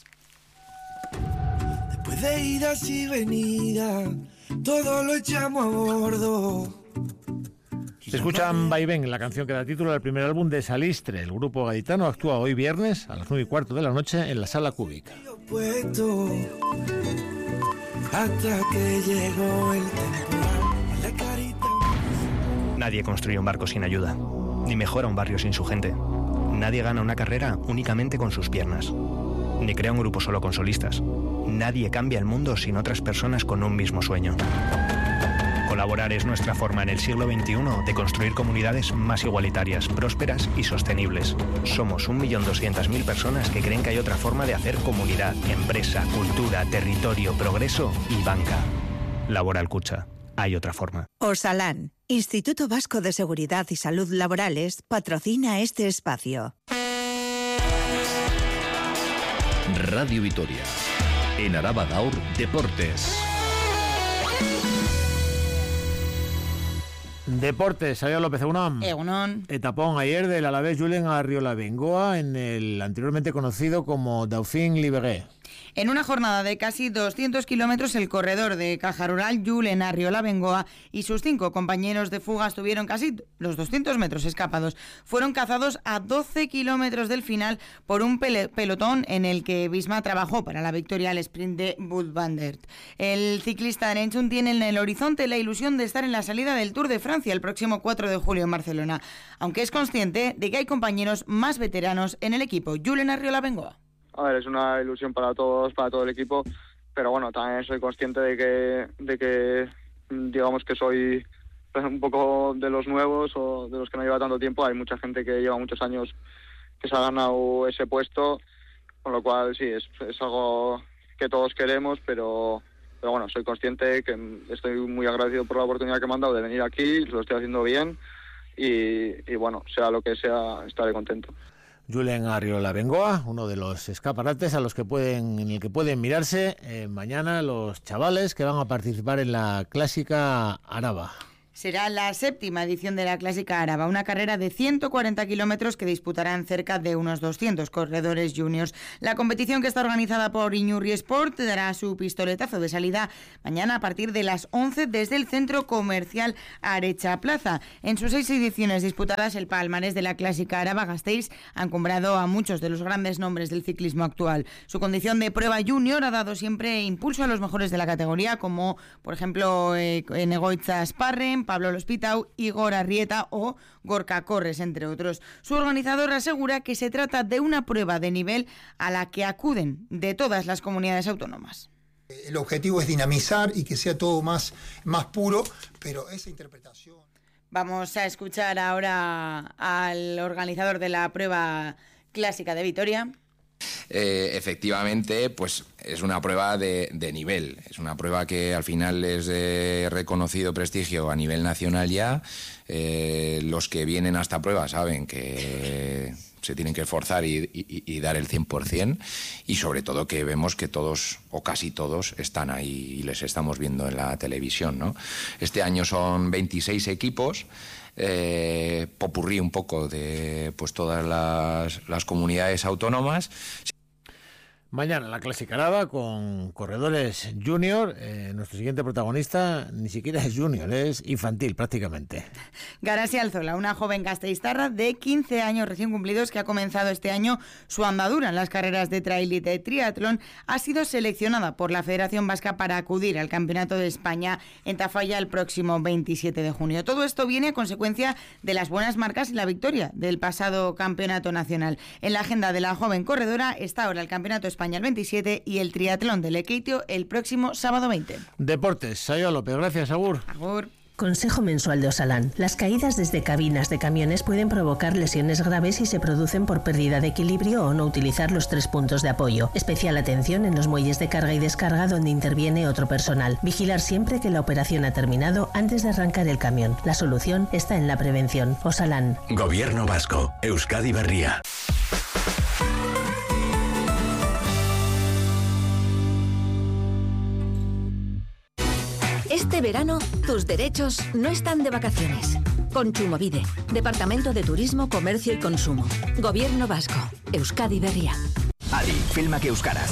Después de idas y venidas, todo lo echamos a bordo.
Se escuchan Vaivén, la canción que da título al primer álbum de Salistre. El grupo gaditano actúa hoy viernes a las 9:15 de la noche en la Sala Cúbica.
Hasta que llegó el
Nadie construye un barco sin ayuda, ni mejora un barrio sin su gente. Nadie gana una carrera únicamente con sus piernas, ni crea un grupo solo con solistas. Nadie cambia el mundo sin otras personas con un mismo sueño. Colaborar es nuestra forma en el siglo XXI de construir comunidades más igualitarias, prósperas y sostenibles. Somos 1.200.000 personas que creen que hay otra forma de hacer comunidad, empresa, cultura, territorio, progreso y banca. Laboral Kutxa. Hay otra forma.
Osalan, Instituto Vasco de Seguridad y Salud Laborales, patrocina este espacio.
Radio Vitoria. En Araba Gaur, Deportes.
Deportes, Sayo López,
Egunon.
Etapón ayer del Alavés Julen Arriola-Bengoa en el anteriormente conocido como Dauphin-Libéré.
En una jornada de casi 200 kilómetros, el corredor de Caja Rural, Julen Arriola-Bengoa, y sus 5 compañeros de fuga estuvieron casi los 200 metros escapados. Fueron cazados a 12 kilómetros del final por un pelotón en el que Visma trabajó para la victoria al sprint de Wout van Aert. El ciclista Arenchun tiene en el horizonte la ilusión de estar en la salida del Tour de Francia el próximo 4 de julio en Barcelona, aunque es consciente de que hay compañeros más veteranos en el equipo. Julen Arriola-Bengoa.
A ver, es una ilusión para todos, para todo el equipo, pero bueno, también soy consciente de que digamos que soy un poco de los nuevos o de los que no lleva tanto tiempo. Hay mucha gente que lleva muchos años se ha ganado ese puesto, con lo cual sí, es algo que todos queremos, pero bueno, soy consciente que estoy muy agradecido por la oportunidad que me han dado de venir aquí, lo estoy haciendo bien y bueno, sea lo que sea, estaré contento.
Julen Arriola Bengoa, uno de los escaparates en el que pueden mirarse mañana los chavales que van a participar en la Clásica Araba.
Será la 7ª edición de la Clásica Araba, una carrera de 140 kilómetros que disputarán cerca de unos 200 corredores juniors. La competición, que está organizada por Iñurri Sport, dará su pistoletazo de salida mañana a partir de las 11 desde el centro comercial Arecha Plaza. En sus 6 ediciones disputadas, el palmarés de la Clásica Araba Gasteiz ha encumbrado a muchos de los grandes nombres del ciclismo actual. Su condición de prueba junior ha dado siempre impulso a los mejores de la categoría, como por ejemplo Egoitza Sparren, Pablo Lospitau, Igor Arrieta o Gorka Corres, entre otros. Su organizador asegura que se trata de una prueba de nivel a la que acuden de todas las comunidades autónomas.
El objetivo es dinamizar y que sea todo más puro, pero esa interpretación...
Vamos a escuchar ahora al organizador de la prueba clásica de Vitoria.
Efectivamente, pues es una prueba de nivel, es una prueba que al final es de reconocido prestigio a nivel nacional ya. Los que vienen a esta prueba saben que se tienen que esforzar y dar el 100%, y sobre todo que vemos que todos o casi todos están ahí y les estamos viendo en la televisión, ¿no? Este año son 26 equipos. Popurrí un poco de pues todas las comunidades autónomas.
Mañana la Clásica Araba con corredores junior. Nuestro siguiente protagonista ni siquiera es junior, es infantil prácticamente.
Garasi Alzola, una joven gasteiztarra de 15 años recién cumplidos que ha comenzado este año su andadura en las carreras de trail y de triatlón, ha sido seleccionada por la Federación Vasca para acudir al Campeonato de España en Tafalla el próximo 27 de junio. Todo esto viene a consecuencia de las buenas marcas y la victoria del pasado Campeonato Nacional. En la agenda de la joven corredora está ahora el Campeonato España el 27 y el triatlón de Lekeitio el próximo sábado 20.
Deportes, Sayo López, gracias, Agur.
Agur.
Consejo mensual de Osalan. Las caídas desde cabinas de camiones pueden provocar lesiones graves si se producen por pérdida de equilibrio o no utilizar los 3 puntos de apoyo. Especial atención en los muelles de carga y descarga donde interviene otro personal. Vigilar siempre que la operación ha terminado antes de arrancar el camión. La solución está en la prevención. Osalan.
Gobierno Vasco. Euskadi Berria.
Este verano, tus derechos no están de vacaciones. Kontsumobide, Departamento de Turismo, Comercio y Consumo. Gobierno Vasco. Euskadi Berria.
Adi, filmak euskaraz.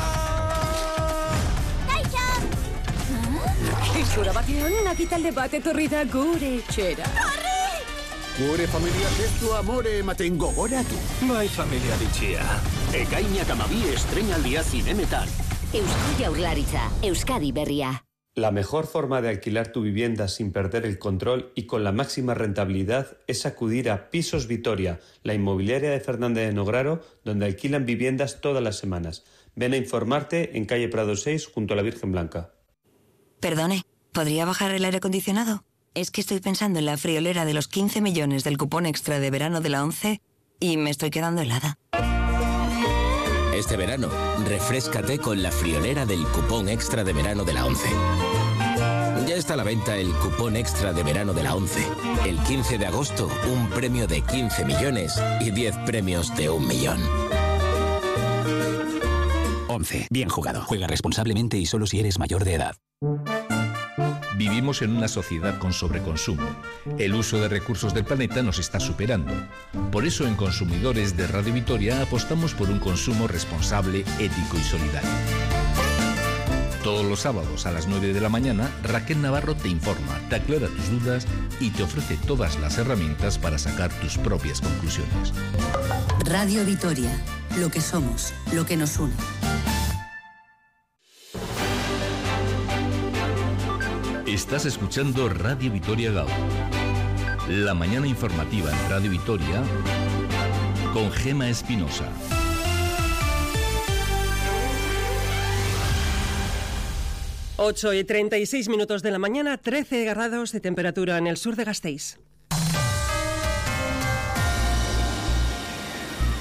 Itxura batean, nakitalde bat etorri da gure etxera.
Gure familia testu amore ematen gogoratu.
Bai familia bitxia. Ekainak 12 estreinaldia zinemetan.
Eusko Jaurlaritza. Euskadi Berria.
La mejor forma de alquilar tu vivienda sin perder el control y con la máxima rentabilidad es acudir a Pisos Vitoria, la inmobiliaria de Fernández de Nograro, donde alquilan viviendas todas las semanas. Ven a informarte en calle Prado 6, junto a la Virgen Blanca.
Perdone, ¿podría bajar el aire acondicionado? Es que estoy pensando en la friolera de los 15 millones del cupón extra de verano de la 11 y me estoy quedando helada.
Este verano, refréscate con la friolera del cupón extra de verano de la 11. Ya está a la venta el cupón extra de verano de la 11. El 15 de agosto, un premio de 15 millones y 10 premios de 1 millón. 11. Bien jugado. Juega responsablemente y solo si eres mayor de edad.
Vivimos en una sociedad con sobreconsumo. El uso de recursos del planeta nos está superando. Por eso en Consumidores de Radio Vitoria apostamos por un consumo responsable, ético y solidario. Todos los sábados a las 9 de la mañana, Raquel Navarro te informa, te aclara tus dudas y te ofrece todas las herramientas para sacar tus propias conclusiones.
Radio Vitoria. Lo que somos, lo que nos une.
Estás escuchando Radio Vitoria Gaur. La mañana informativa en Radio Vitoria con Gema Espinosa.
Ocho y 36 minutos de la mañana, 13 grados de temperatura en el sur de Gasteiz.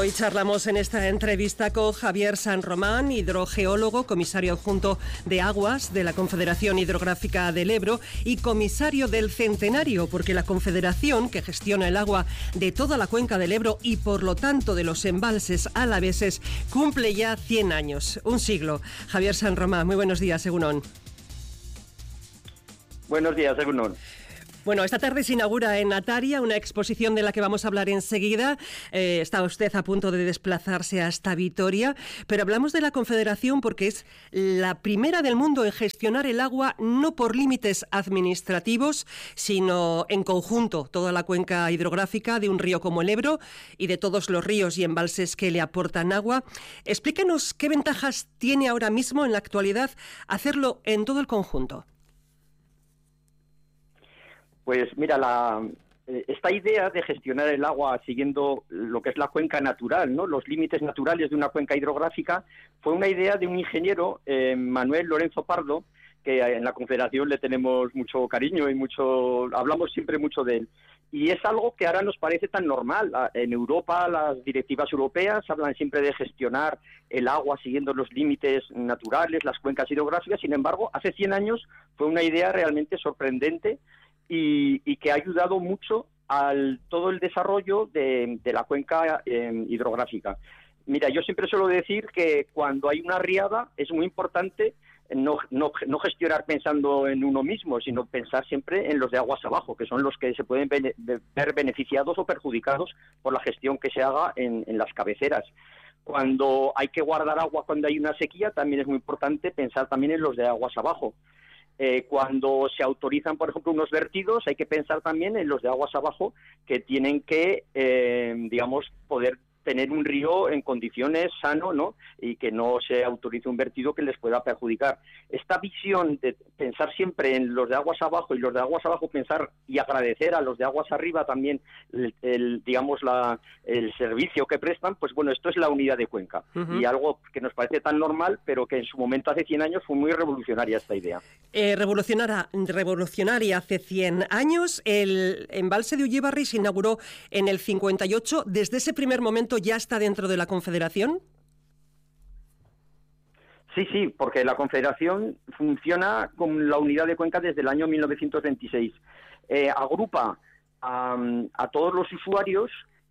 Hoy charlamos en esta entrevista con Javier San Román, hidrogeólogo, comisario adjunto de Aguas de la Confederación Hidrográfica del Ebro y comisario del Centenario, porque la Confederación, que gestiona el agua de toda la cuenca del Ebro y por lo tanto de los embalses alaveses, cumple ya 100 años, un siglo. Javier San Román, muy buenos días, Egunon.
Buenos días, Egunon.
Bueno, esta tarde se inaugura en Ataria una exposición de la que vamos a hablar enseguida. Está usted a punto de desplazarse hasta Vitoria, pero hablamos de la Confederación porque es la primera del mundo en gestionar el agua no por límites administrativos, sino en conjunto, toda la cuenca hidrográfica de un río como el Ebro y de todos los ríos y embalses que le aportan agua. Explíquenos qué ventajas tiene ahora mismo en la actualidad hacerlo en todo el conjunto.
Pues mira, esta idea de gestionar el agua siguiendo lo que es la cuenca natural, ¿no? Los límites naturales de una cuenca hidrográfica, fue una idea de un ingeniero, Manuel Lorenzo Pardo, que en la Confederación le tenemos mucho cariño y hablamos siempre mucho de él. Y es algo que ahora nos parece tan normal. En Europa, las directivas europeas hablan siempre de gestionar el agua siguiendo los límites naturales, las cuencas hidrográficas. Sin embargo, hace 100 años fue una idea realmente sorprendente y que ha ayudado mucho al todo el desarrollo de la cuenca hidrográfica. Mira, yo siempre suelo decir que cuando hay una riada es muy importante no gestionar pensando en uno mismo, sino pensar siempre en los de aguas abajo, que son los que se pueden ver beneficiados o perjudicados por la gestión que se haga en las cabeceras. Cuando hay que guardar agua cuando hay una sequía, también es muy importante pensar también en los de aguas abajo. Cuando se autorizan, por ejemplo, unos vertidos, hay que pensar también en los de aguas abajo que tienen que, poder tener un río en condiciones sano, ¿no? Y que no se autorice un vertido que les pueda perjudicar. Esta visión de pensar siempre en los de aguas abajo y los de aguas abajo pensar y agradecer a los de aguas arriba también el servicio que prestan, pues bueno, esto es la unidad de cuenca. Uh-huh. Y algo que nos parece tan normal, pero que en su momento hace 100 años fue muy revolucionaria esta idea. Revolucionaria hace 100 años. El embalse de Ullibarri se inauguró en el 58. Desde ese primer momento ya está dentro de la Confederación. Sí, porque la Confederación funciona con la unidad de cuenca desde el año 1926. Agrupa a todos los usuarios,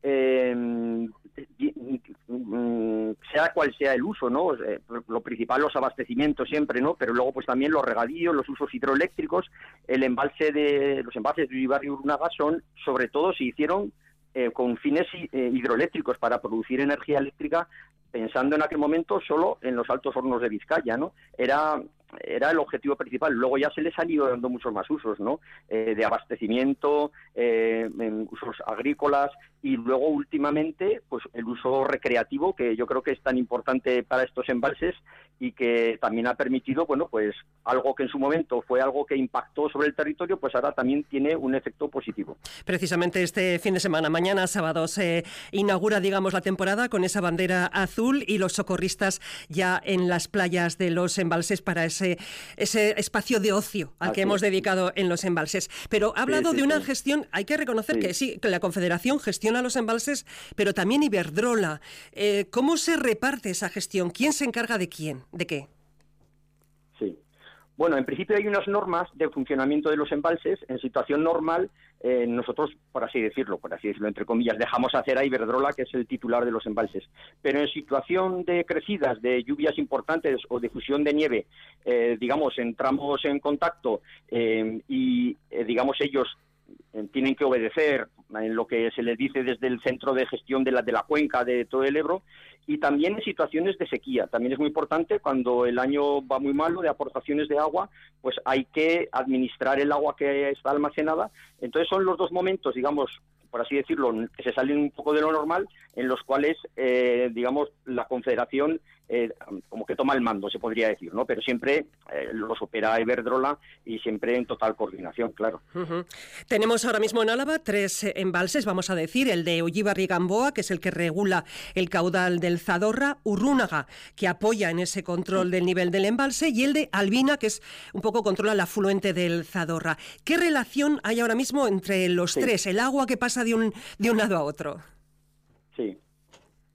sea cual sea el uso, ¿no? Lo principal, los abastecimientos siempre, ¿no? Pero luego pues también los regadíos, los usos hidroeléctricos. Los embalses de Ullibarri y Urunaga sobre todo se hicieron con fines hidroeléctricos para producir energía eléctrica, pensando en aquel momento solo en los altos hornos de Vizcaya, ¿no? Era el objetivo principal. Luego ya se les han ido dando muchos más usos, ¿no? De abastecimiento, usos agrícolas y luego últimamente pues el uso recreativo, que yo creo que es tan importante para estos embalses y que también ha permitido, bueno, pues algo que en su momento fue algo que impactó sobre el territorio, pues ahora también tiene un efecto positivo. Precisamente este fin de semana, mañana sábado, se inaugura, digamos, la temporada con esa bandera azul y los socorristas ya en las playas de los embalses para ese espacio de ocio al que hemos dedicado en los embalses. Pero ha hablado de una gestión, hay que reconocer que sí, que la Confederación gestiona los embalses, pero también Iberdrola. ¿Cómo se reparte esa gestión? ¿Quién se encarga de quién? ¿De qué? Sí. Bueno, en principio hay unas normas de funcionamiento de los embalses. En situación normal, nosotros, por así decirlo, entre comillas, dejamos hacer a Iberdrola, que es el titular de los embalses. Pero en situación de crecidas, de lluvias importantes o de fusión de nieve, entramos en contacto y ellos tienen que obedecer en lo que se les dice desde el centro de gestión de la cuenca de todo el Ebro, y también en situaciones de sequía. También es muy importante cuando el año va muy malo de aportaciones de agua, pues hay que administrar el agua que está almacenada. Entonces son los dos momentos, por así decirlo, que se salen un poco de lo normal, en los cuales, la Confederación como que toma el mando, se podría decir, ¿no? Pero siempre los opera Iberdrola y siempre en total coordinación, claro. Uh-huh. Tenemos ahora mismo en Álava 3 embalses, vamos a decir, el de Ullibarri y Gamboa, que es el que regula el caudal del Zadorra, Urrunaga, que apoya en ese control del nivel del embalse, y el de Albina, que es un poco controla el afluente del Zadorra. ¿Qué relación hay ahora mismo entre los tres? El agua que pasa de un lado a otro. Sí.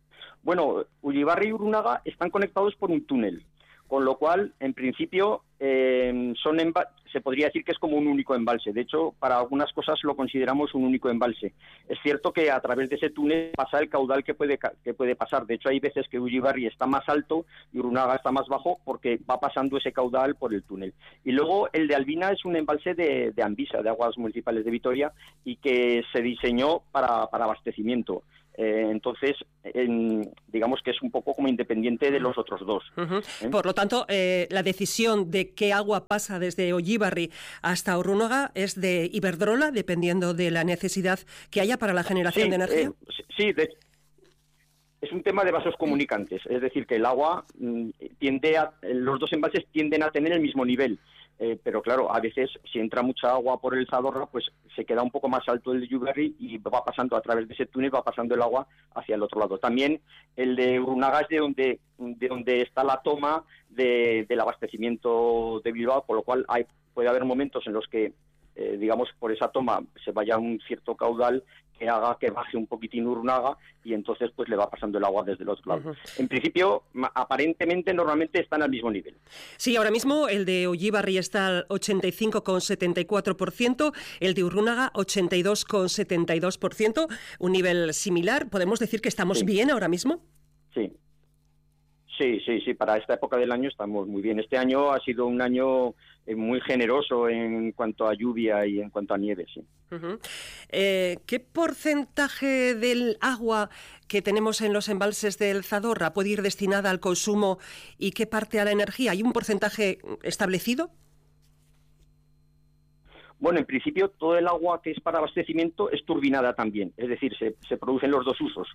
Bueno, Ullibarri y Urunaga están conectados por un túnel, con lo cual, en principio, se podría decir que es como un único embalse. De hecho, para algunas cosas lo consideramos un único embalse. Es cierto que a través de ese túnel pasa el caudal que puede pasar. De hecho, hay veces que Ullibarri está más alto y Urunaga está más bajo porque va pasando ese caudal por el túnel. Y luego el de Albina es un embalse de Anvisa, de Aguas Municipales de Vitoria, y que se diseñó para abastecimiento. Entonces, digamos que es un poco como independiente de los otros dos.
Por lo tanto, la decisión de qué agua pasa desde Ullibarri hasta Urunaga es de Iberdrola, dependiendo de la necesidad que haya para la generación de energía.
Sí, es un tema de vasos comunicantes, es decir, que el agua los dos embalses tienden a tener el mismo nivel. Pero claro, a veces si entra mucha agua por el Zadorra, pues se queda un poco más alto el de Ullibarri y va pasando a través de ese túnel, va pasando el agua hacia el otro lado. También el de Urunaga es de donde está la toma del abastecimiento de Bilbao, por lo cual puede haber momentos en los que, digamos, por esa toma se vaya un cierto caudal que haga que baje un poquitín Urunaga y entonces pues le va pasando el agua desde el otro lado. En principio, aparentemente, normalmente están al mismo nivel.
Sí, ahora mismo el de Ullibarri está al 85,74%, el de Urunaga 82,72%, un nivel similar. ¿Podemos decir que estamos bien ahora mismo?
Sí. Sí, para esta época del año estamos muy bien. Este año ha sido un año muy generoso en cuanto a lluvia y en cuanto a nieve, sí.
¿Qué porcentaje del agua que tenemos en los embalses del Zadorra puede ir destinada al consumo y qué parte a la energía? ¿Hay un porcentaje establecido?
Bueno, en principio todo el agua que es para abastecimiento es turbinada también, es decir, se producen los dos usos.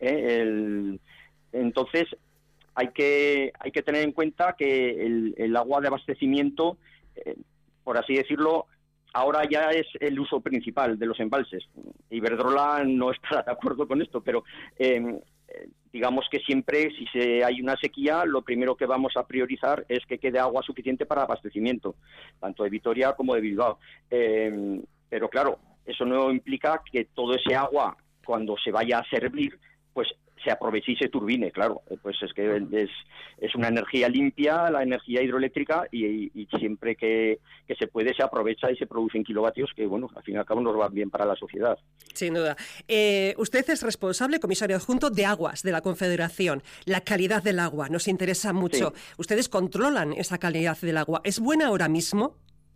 Entonces, hay que tener en cuenta que el agua de abastecimiento, por así decirlo, ahora ya es el uso principal de los embalses. Iberdrola no estará de acuerdo con esto, pero digamos que siempre, si hay una sequía, lo primero que vamos a priorizar es que quede agua suficiente para abastecimiento, tanto de Vitoria como de Bilbao. Pero claro, eso no implica que todo ese agua, cuando se vaya a servir, pues se aproveche y se turbine, claro. Pues es que es una energía limpia, la energía hidroeléctrica, y siempre que se puede se aprovecha y se producen kilovatios que, bueno, al fin y al cabo nos van bien para la sociedad.
Sin duda. Usted es responsable, comisario adjunto de Aguas de la Confederación. La calidad del agua nos interesa mucho. Sí. Ustedes controlan esa calidad del agua. ¿Es buena ahora mismo?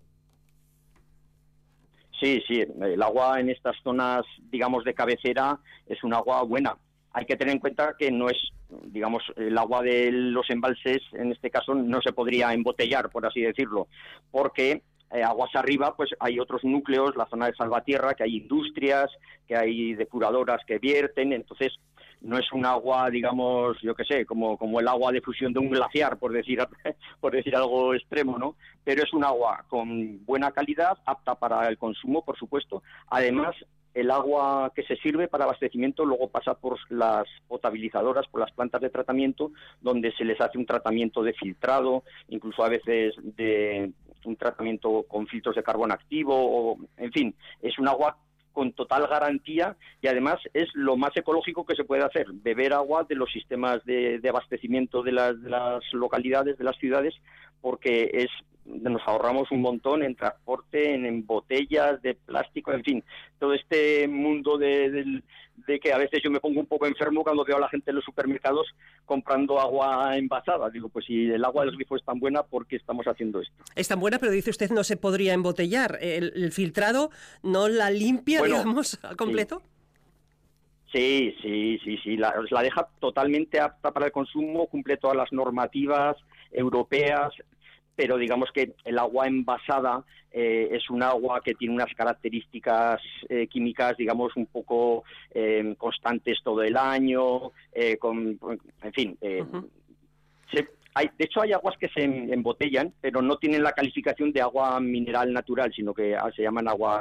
Sí, el agua en estas zonas, digamos, de cabecera es un agua buena. Hay que tener en cuenta que no es, digamos, el agua de los embalses, en este caso, no se podría embotellar, por así decirlo, porque aguas arriba, pues hay otros núcleos, la zona de Salvatierra, que hay industrias, que hay depuradoras que vierten, entonces no es un agua, digamos, yo qué sé, como el agua de fusión de un glaciar, por decir algo extremo, ¿no? Pero es un agua con buena calidad, apta para el consumo, por supuesto. Además, el agua que se sirve para abastecimiento luego pasa por las potabilizadoras, por las plantas de tratamiento, donde se les hace un tratamiento de filtrado, incluso a veces de un tratamiento con filtros de carbón activo, o, en fin, es un agua con total garantía y además es lo más ecológico que se puede hacer, beber agua de los sistemas de abastecimiento de las localidades, de las ciudades, porque nos ahorramos un montón en transporte, en botellas de plástico, en fin, todo este mundo de que a veces yo me pongo un poco enfermo cuando veo a la gente en los supermercados comprando agua envasada. Digo, pues si el agua del grifo es tan buena, ¿por qué estamos haciendo esto?
Es tan buena, pero dice usted no se podría embotellar. ¿El filtrado no la limpia, digamos, al completo?
Sí. La deja totalmente apta para el consumo, cumple todas las normativas europeas, pero digamos que el agua envasada es un agua que tiene unas características químicas, digamos, un poco constantes todo el año, en fin. De hecho, hay aguas que se embotellan, pero no tienen la calificación de agua mineral natural, sino que se llaman aguas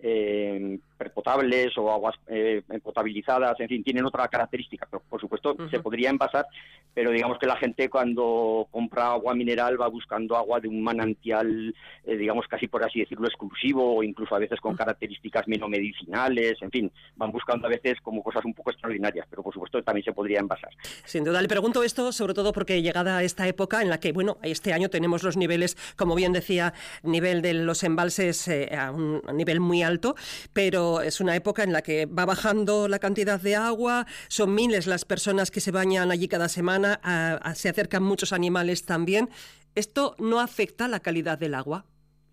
potables o aguas potabilizadas, en fin, tienen otra característica, pero por supuesto se podría envasar, pero digamos que la gente cuando compra agua mineral va buscando agua de un manantial, digamos casi por así decirlo exclusivo, o incluso a veces con características menos medicinales, en fin, van buscando a veces como cosas un poco extraordinarias, pero por supuesto también se podría envasar.
Sin duda, le pregunto esto sobre todo porque llegada a esta época en la que, bueno, este año tenemos los niveles, como bien decía, nivel de los embalses a un nivel muy alto, pero es una época en la que va bajando la cantidad de agua, son miles las personas que se bañan allí cada semana, se acercan muchos animales también. ¿Esto no afecta la calidad del agua?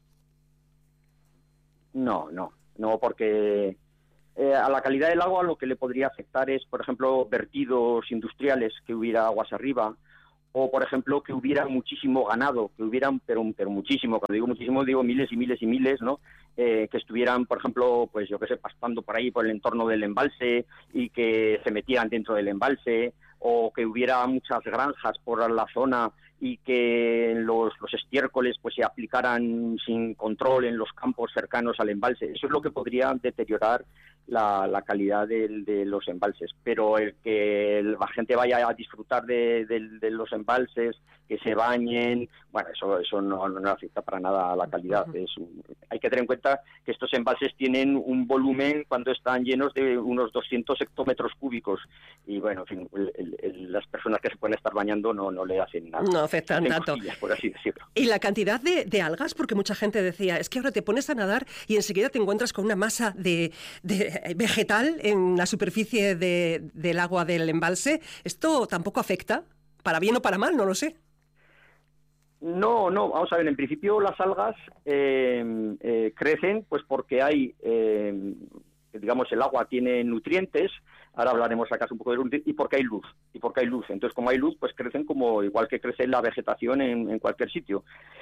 No, porque a la calidad del agua lo que le podría afectar es, por ejemplo, vertidos industriales, que hubiera aguas arriba, o, por ejemplo, que hubiera muchísimo ganado, que hubieran, pero muchísimo, cuando digo muchísimo, digo miles y miles y miles, ¿no? Que estuvieran, por ejemplo, pues yo qué sé, pastando por ahí, por el entorno del embalse, y que se metieran dentro del embalse, o que hubiera muchas granjas por la zona y que los estiércoles pues se aplicaran sin control en los campos cercanos al embalse. Eso es lo que podría deteriorar la calidad de los embalses. Pero el que la gente vaya a disfrutar de los embalses, que se bañen, bueno, eso no afecta para nada a la calidad. Hay que tener en cuenta que estos embalses tienen un volumen cuando están llenos de unos 200 hectómetros cúbicos y bueno, en fin, las personas que se pueden estar bañando no le hacen nada.
No afectan tanto.
Por así decirlo.
Y la cantidad de algas, porque mucha gente decía, es que ahora te pones a nadar y enseguida te encuentras con una masa de vegetal en la superficie del agua del embalse. ¿Esto tampoco afecta? ¿Para bien o para mal? No lo sé.
No, vamos a ver, en principio las algas crecen pues porque hay, digamos, el agua tiene nutrientes, ahora hablaremos acaso un poco de nutrientes, y porque hay luz. Entonces, como hay luz, pues crecen como igual que crece la vegetación en cualquier sitio.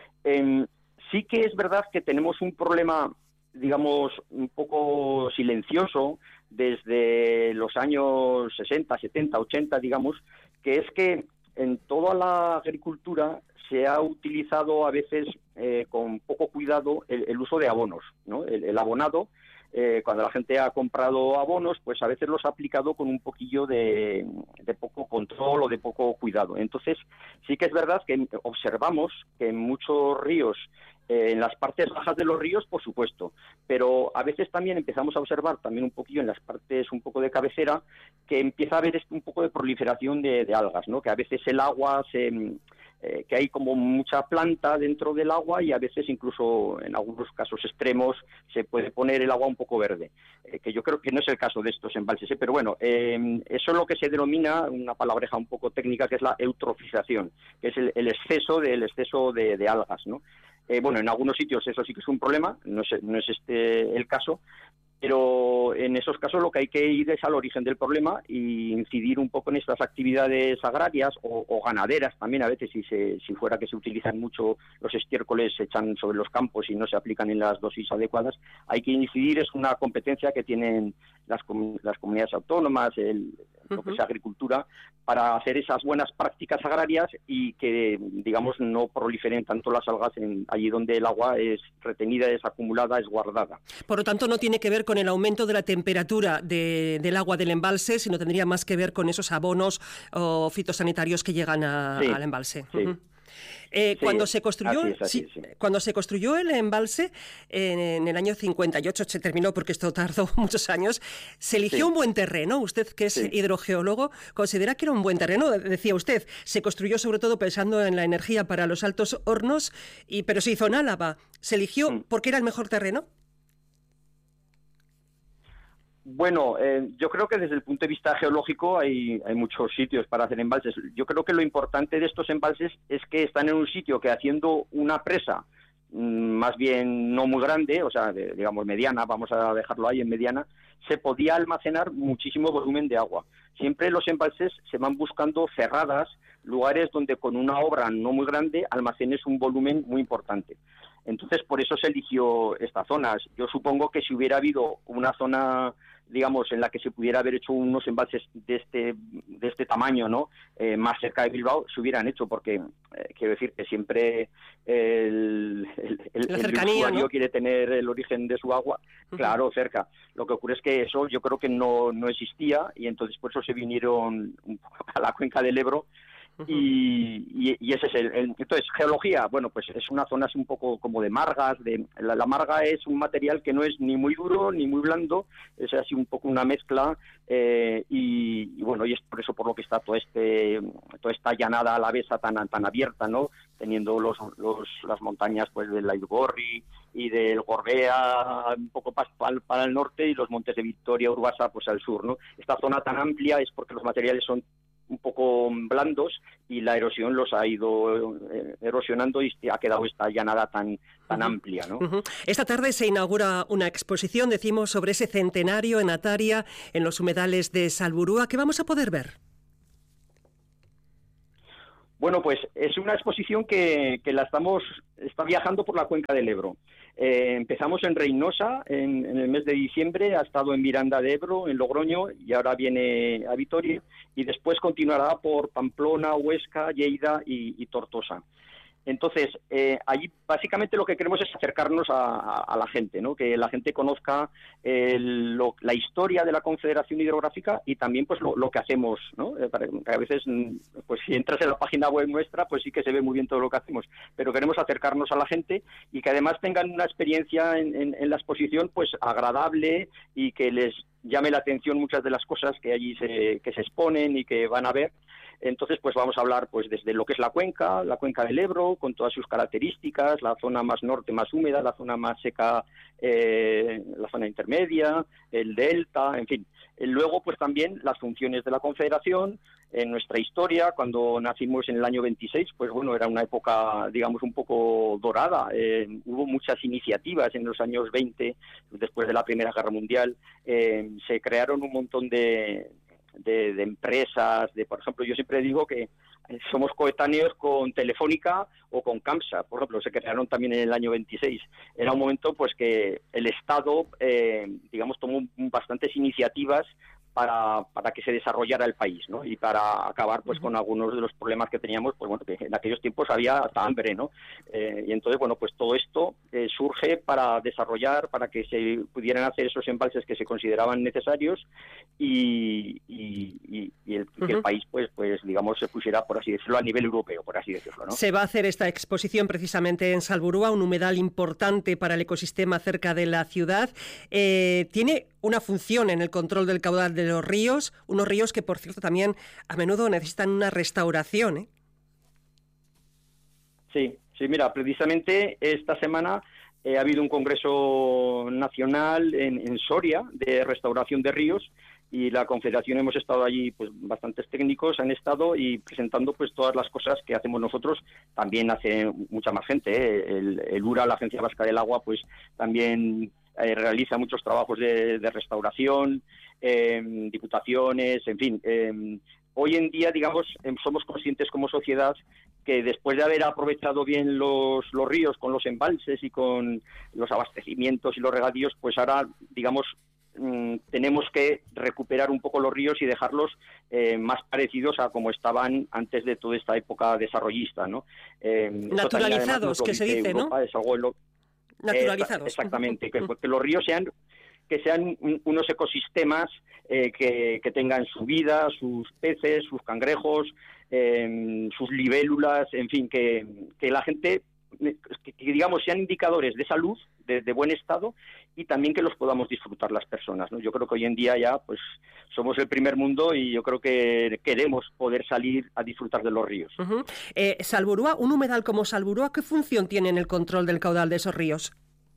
Sí que es verdad que tenemos un problema, digamos, un poco silencioso desde los años 60, 70, 80, digamos, que es que en toda la agricultura se ha utilizado a veces con poco cuidado el uso de abonos, ¿no? El abonado, cuando la gente ha comprado abonos, pues a veces los ha aplicado con un poquillo de poco control o de poco cuidado. Entonces, sí que es verdad que observamos que en muchos ríos, en las partes bajas de los ríos, por supuesto, pero a veces también empezamos a observar también un poquillo en las partes un poco de cabecera que empieza a haber un poco de proliferación de algas, ¿no? Que a veces el agua que hay como mucha planta dentro del agua y a veces incluso en algunos casos extremos se puede poner el agua un poco verde, que yo creo que no es el caso de estos embalses, pero bueno, eso es lo que se denomina, una palabreja un poco técnica, que es la eutrofización, que es el exceso de algas, ¿no? Bueno, en algunos sitios eso sí que es un problema, no es este el caso, pero en esos casos lo que hay que ir es al origen del problema y incidir un poco en estas actividades agrarias o ganaderas también. A veces, si fuera que se utilizan mucho los estiércoles, se echan sobre los campos y no se aplican en las dosis adecuadas, hay que incidir, es una competencia que tienen las comunidades autónomas, lo que es agricultura, para hacer esas buenas prácticas agrarias y que, digamos, no proliferen tanto las algas allí donde el agua es retenida, es acumulada, es guardada.
Por lo tanto, no tiene que ver con el aumento de la temperatura del agua del embalse, sino tendría más que ver con esos abonos o fitosanitarios que llegan al embalse.
Sí.
Cuando se construyó el embalse en el año 58, se terminó porque esto tardó muchos años, se eligió un buen terreno. Usted, que es hidrogeólogo, considera que era un buen terreno. Decía usted, se construyó sobre todo pensando en la energía para los altos hornos, pero se hizo en Álava. ¿Se eligió porque era el mejor terreno?
Bueno, yo creo que desde el punto de vista geológico hay muchos sitios para hacer embalses. Yo creo que lo importante de estos embalses es que están en un sitio que, haciendo una presa más bien no muy grande, o sea, digamos mediana, vamos a dejarlo ahí en mediana, se podía almacenar muchísimo volumen de agua. Siempre los embalses se van buscando cerradas, lugares donde con una obra no muy grande almacenes un volumen muy importante. Entonces, por eso se eligió estas zonas. Yo supongo que si hubiera habido una zona, digamos, en la que se pudiera haber hecho unos embalses de este tamaño, ¿no? Más cerca de Bilbao, se hubieran hecho, porque quiero decir que siempre el usuario, ¿no?, quiere tener el origen de su agua, claro, cerca. Lo que ocurre es que eso yo creo que no existía, y entonces por eso se vinieron a la cuenca del Ebro. Y ese es entonces, geología, bueno, pues es una zona así un poco como de margas. La marga es un material que no es ni muy duro ni muy blando, es así un poco una mezcla, y bueno, y es por eso por lo que está toda esta llanada alavesa tan abierta, ¿no? Teniendo las montañas pues del Aizgorri y del Gorbea un poco para el norte, y los montes de Vitoria, Urbasa, pues al sur, ¿no? Esta zona tan amplia es porque los materiales son un poco blandos y la erosión los ha ido erosionando, y ha quedado esta llanada tan amplia, ¿no?
Esta tarde se inaugura una exposición, decimos, sobre ese centenario en Ataria, en los humedales de Salburua. ¿Qué vamos a poder ver?
Bueno, pues es una exposición que está viajando por la cuenca del Ebro. Empezamos en Reynosa en el mes de diciembre, ha estado en Miranda de Ebro, en Logroño, y ahora viene a Vitoria, y después continuará por Pamplona, Huesca, Lleida y Tortosa. Entonces, allí básicamente lo que queremos es acercarnos a la gente, ¿no? Que la gente conozca la historia de la Confederación Hidrográfica, y también pues lo que hacemos, ¿no? A veces, pues si entras en la página web nuestra, pues sí que se ve muy bien todo lo que hacemos, pero queremos acercarnos a la gente y que además tengan una experiencia en la exposición pues agradable, y que les llame la atención muchas de las cosas que allí se exponen y que van a ver. Entonces, pues vamos a hablar pues desde lo que es la cuenca del Ebro, con todas sus características, la zona más norte más húmeda, la zona más seca, la zona intermedia, el delta, en fin. Luego, pues también las funciones de la Confederación, en nuestra historia, cuando nacimos en el año 26, pues bueno, era una época, digamos, un poco dorada. Hubo muchas iniciativas en los años 20, después de la Primera Guerra Mundial. Se crearon un montón de empresas, por ejemplo, yo siempre digo que somos coetáneos con Telefónica o con CAMSA, por ejemplo, se crearon también en el año 26. Era un momento pues que el Estado, digamos, tomó bastantes iniciativas para que se desarrollara el país, ¿no? Y para acabar pues con algunos de los problemas que teníamos, pues bueno, que en aquellos tiempos había hasta hambre, ¿no? Y entonces, bueno, pues todo esto surge para desarrollar, para que se pudieran hacer esos embalses que se consideraban necesarios, y que el país pues digamos se pusiera, por así decirlo, a nivel europeo, por así decirlo, ¿no?
Se va a hacer esta exposición precisamente en Salburua, un humedal importante para el ecosistema cerca de la ciudad. Tiene una función en el control del caudal de los ríos, unos ríos que, por cierto, también a menudo necesitan una restauración, ¿eh? Sí, mira, precisamente esta semana ha habido un congreso nacional en Soria de restauración de ríos, y la Confederación hemos estado allí, pues bastantes técnicos han estado y presentando pues todas las cosas que hacemos nosotros. También hace mucha más gente, ¿eh? El URA, la Agencia Vasca del Agua, pues también realiza muchos trabajos de restauración, diputaciones, en fin. Hoy en día, digamos, somos conscientes como sociedad que después de haber aprovechado bien los ríos con los embalses y con los abastecimientos y los regadíos, pues ahora, digamos, tenemos que recuperar un poco los ríos y dejarlos más parecidos a como estaban antes de toda esta época desarrollista, ¿no? Naturalizados, que se dice,
Europa, ¿no? Es algo
naturalizados.
Exactamente, que los ríos sean unos ecosistemas que tengan su vida, sus peces, sus cangrejos, sus libélulas, en fin, que la gente, que digamos, sean indicadores de salud, de buen estado, y también que los podamos disfrutar las personas, ¿no? Yo creo que hoy en día ya pues somos el primer mundo, y yo creo que queremos poder salir a disfrutar de los ríos.
Salburua, un humedal como Salburua, ¿qué función tiene en el control del caudal de esos ríos?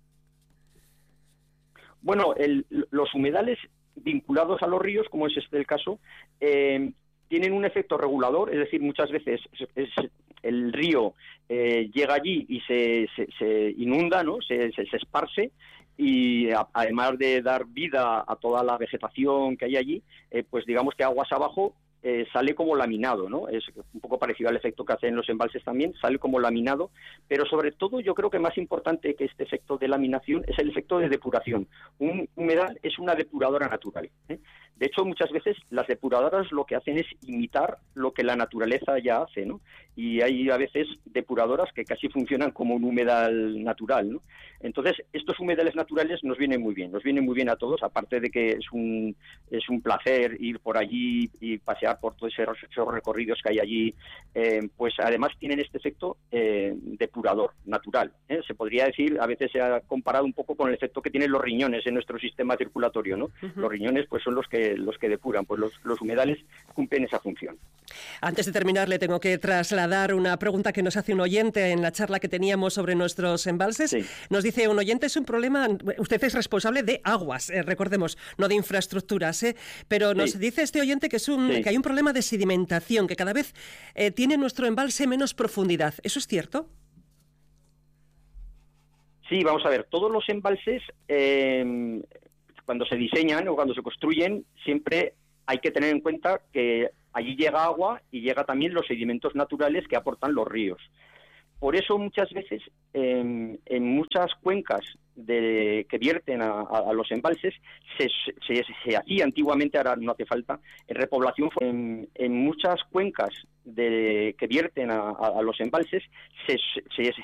Bueno, los humedales vinculados a los ríos, como es el caso, tienen un efecto regulador, es decir, muchas veces el río llega allí y se inunda, ¿no? Se esparce, y además de dar vida a toda la vegetación que hay allí, pues digamos que aguas abajo sale como laminado, ¿no? Es un poco parecido al efecto que hacen los embalses también, sale como laminado, pero sobre todo yo creo que más importante que este efecto de laminación es el efecto de depuración. Un humedal es una depuradora natural, ¿eh? De hecho, muchas veces las depuradoras lo que hacen es imitar lo que la naturaleza ya hace, ¿no? Y hay a veces depuradoras que casi funcionan como un humedal natural, ¿no? Entonces, estos humedales naturales nos vienen muy bien a todos, aparte de que es un placer ir por allí y pasear por todos esos recorridos que hay allí, pues además tienen este efecto depurador natural, ¿eh? Se podría decir, a veces se ha comparado un poco con el efecto que tienen los riñones en nuestro sistema circulatorio, ¿no? Los riñones pues son los que depuran, pues los humedales cumplen esa función.
Antes de terminar, le tengo que trasladar una pregunta que nos hace un oyente en la charla que teníamos sobre nuestros embalses. Sí. Nos dice un oyente, es un problema, usted es responsable de aguas, recordemos, no de infraestructuras, pero nos dice este oyente que que hay un problema de sedimentación, que cada vez tiene nuestro embalse menos profundidad. ¿Eso es cierto?
Sí, vamos a ver, todos los embalses, cuando se diseñan o cuando se construyen, siempre hay que tener en cuenta que allí llega agua y llega también los sedimentos naturales que aportan los ríos. Por eso muchas veces en muchas cuencas que vierten a los embalses se hacía antiguamente, ahora no hace falta, en repoblación. En muchas cuencas que vierten a los embalses se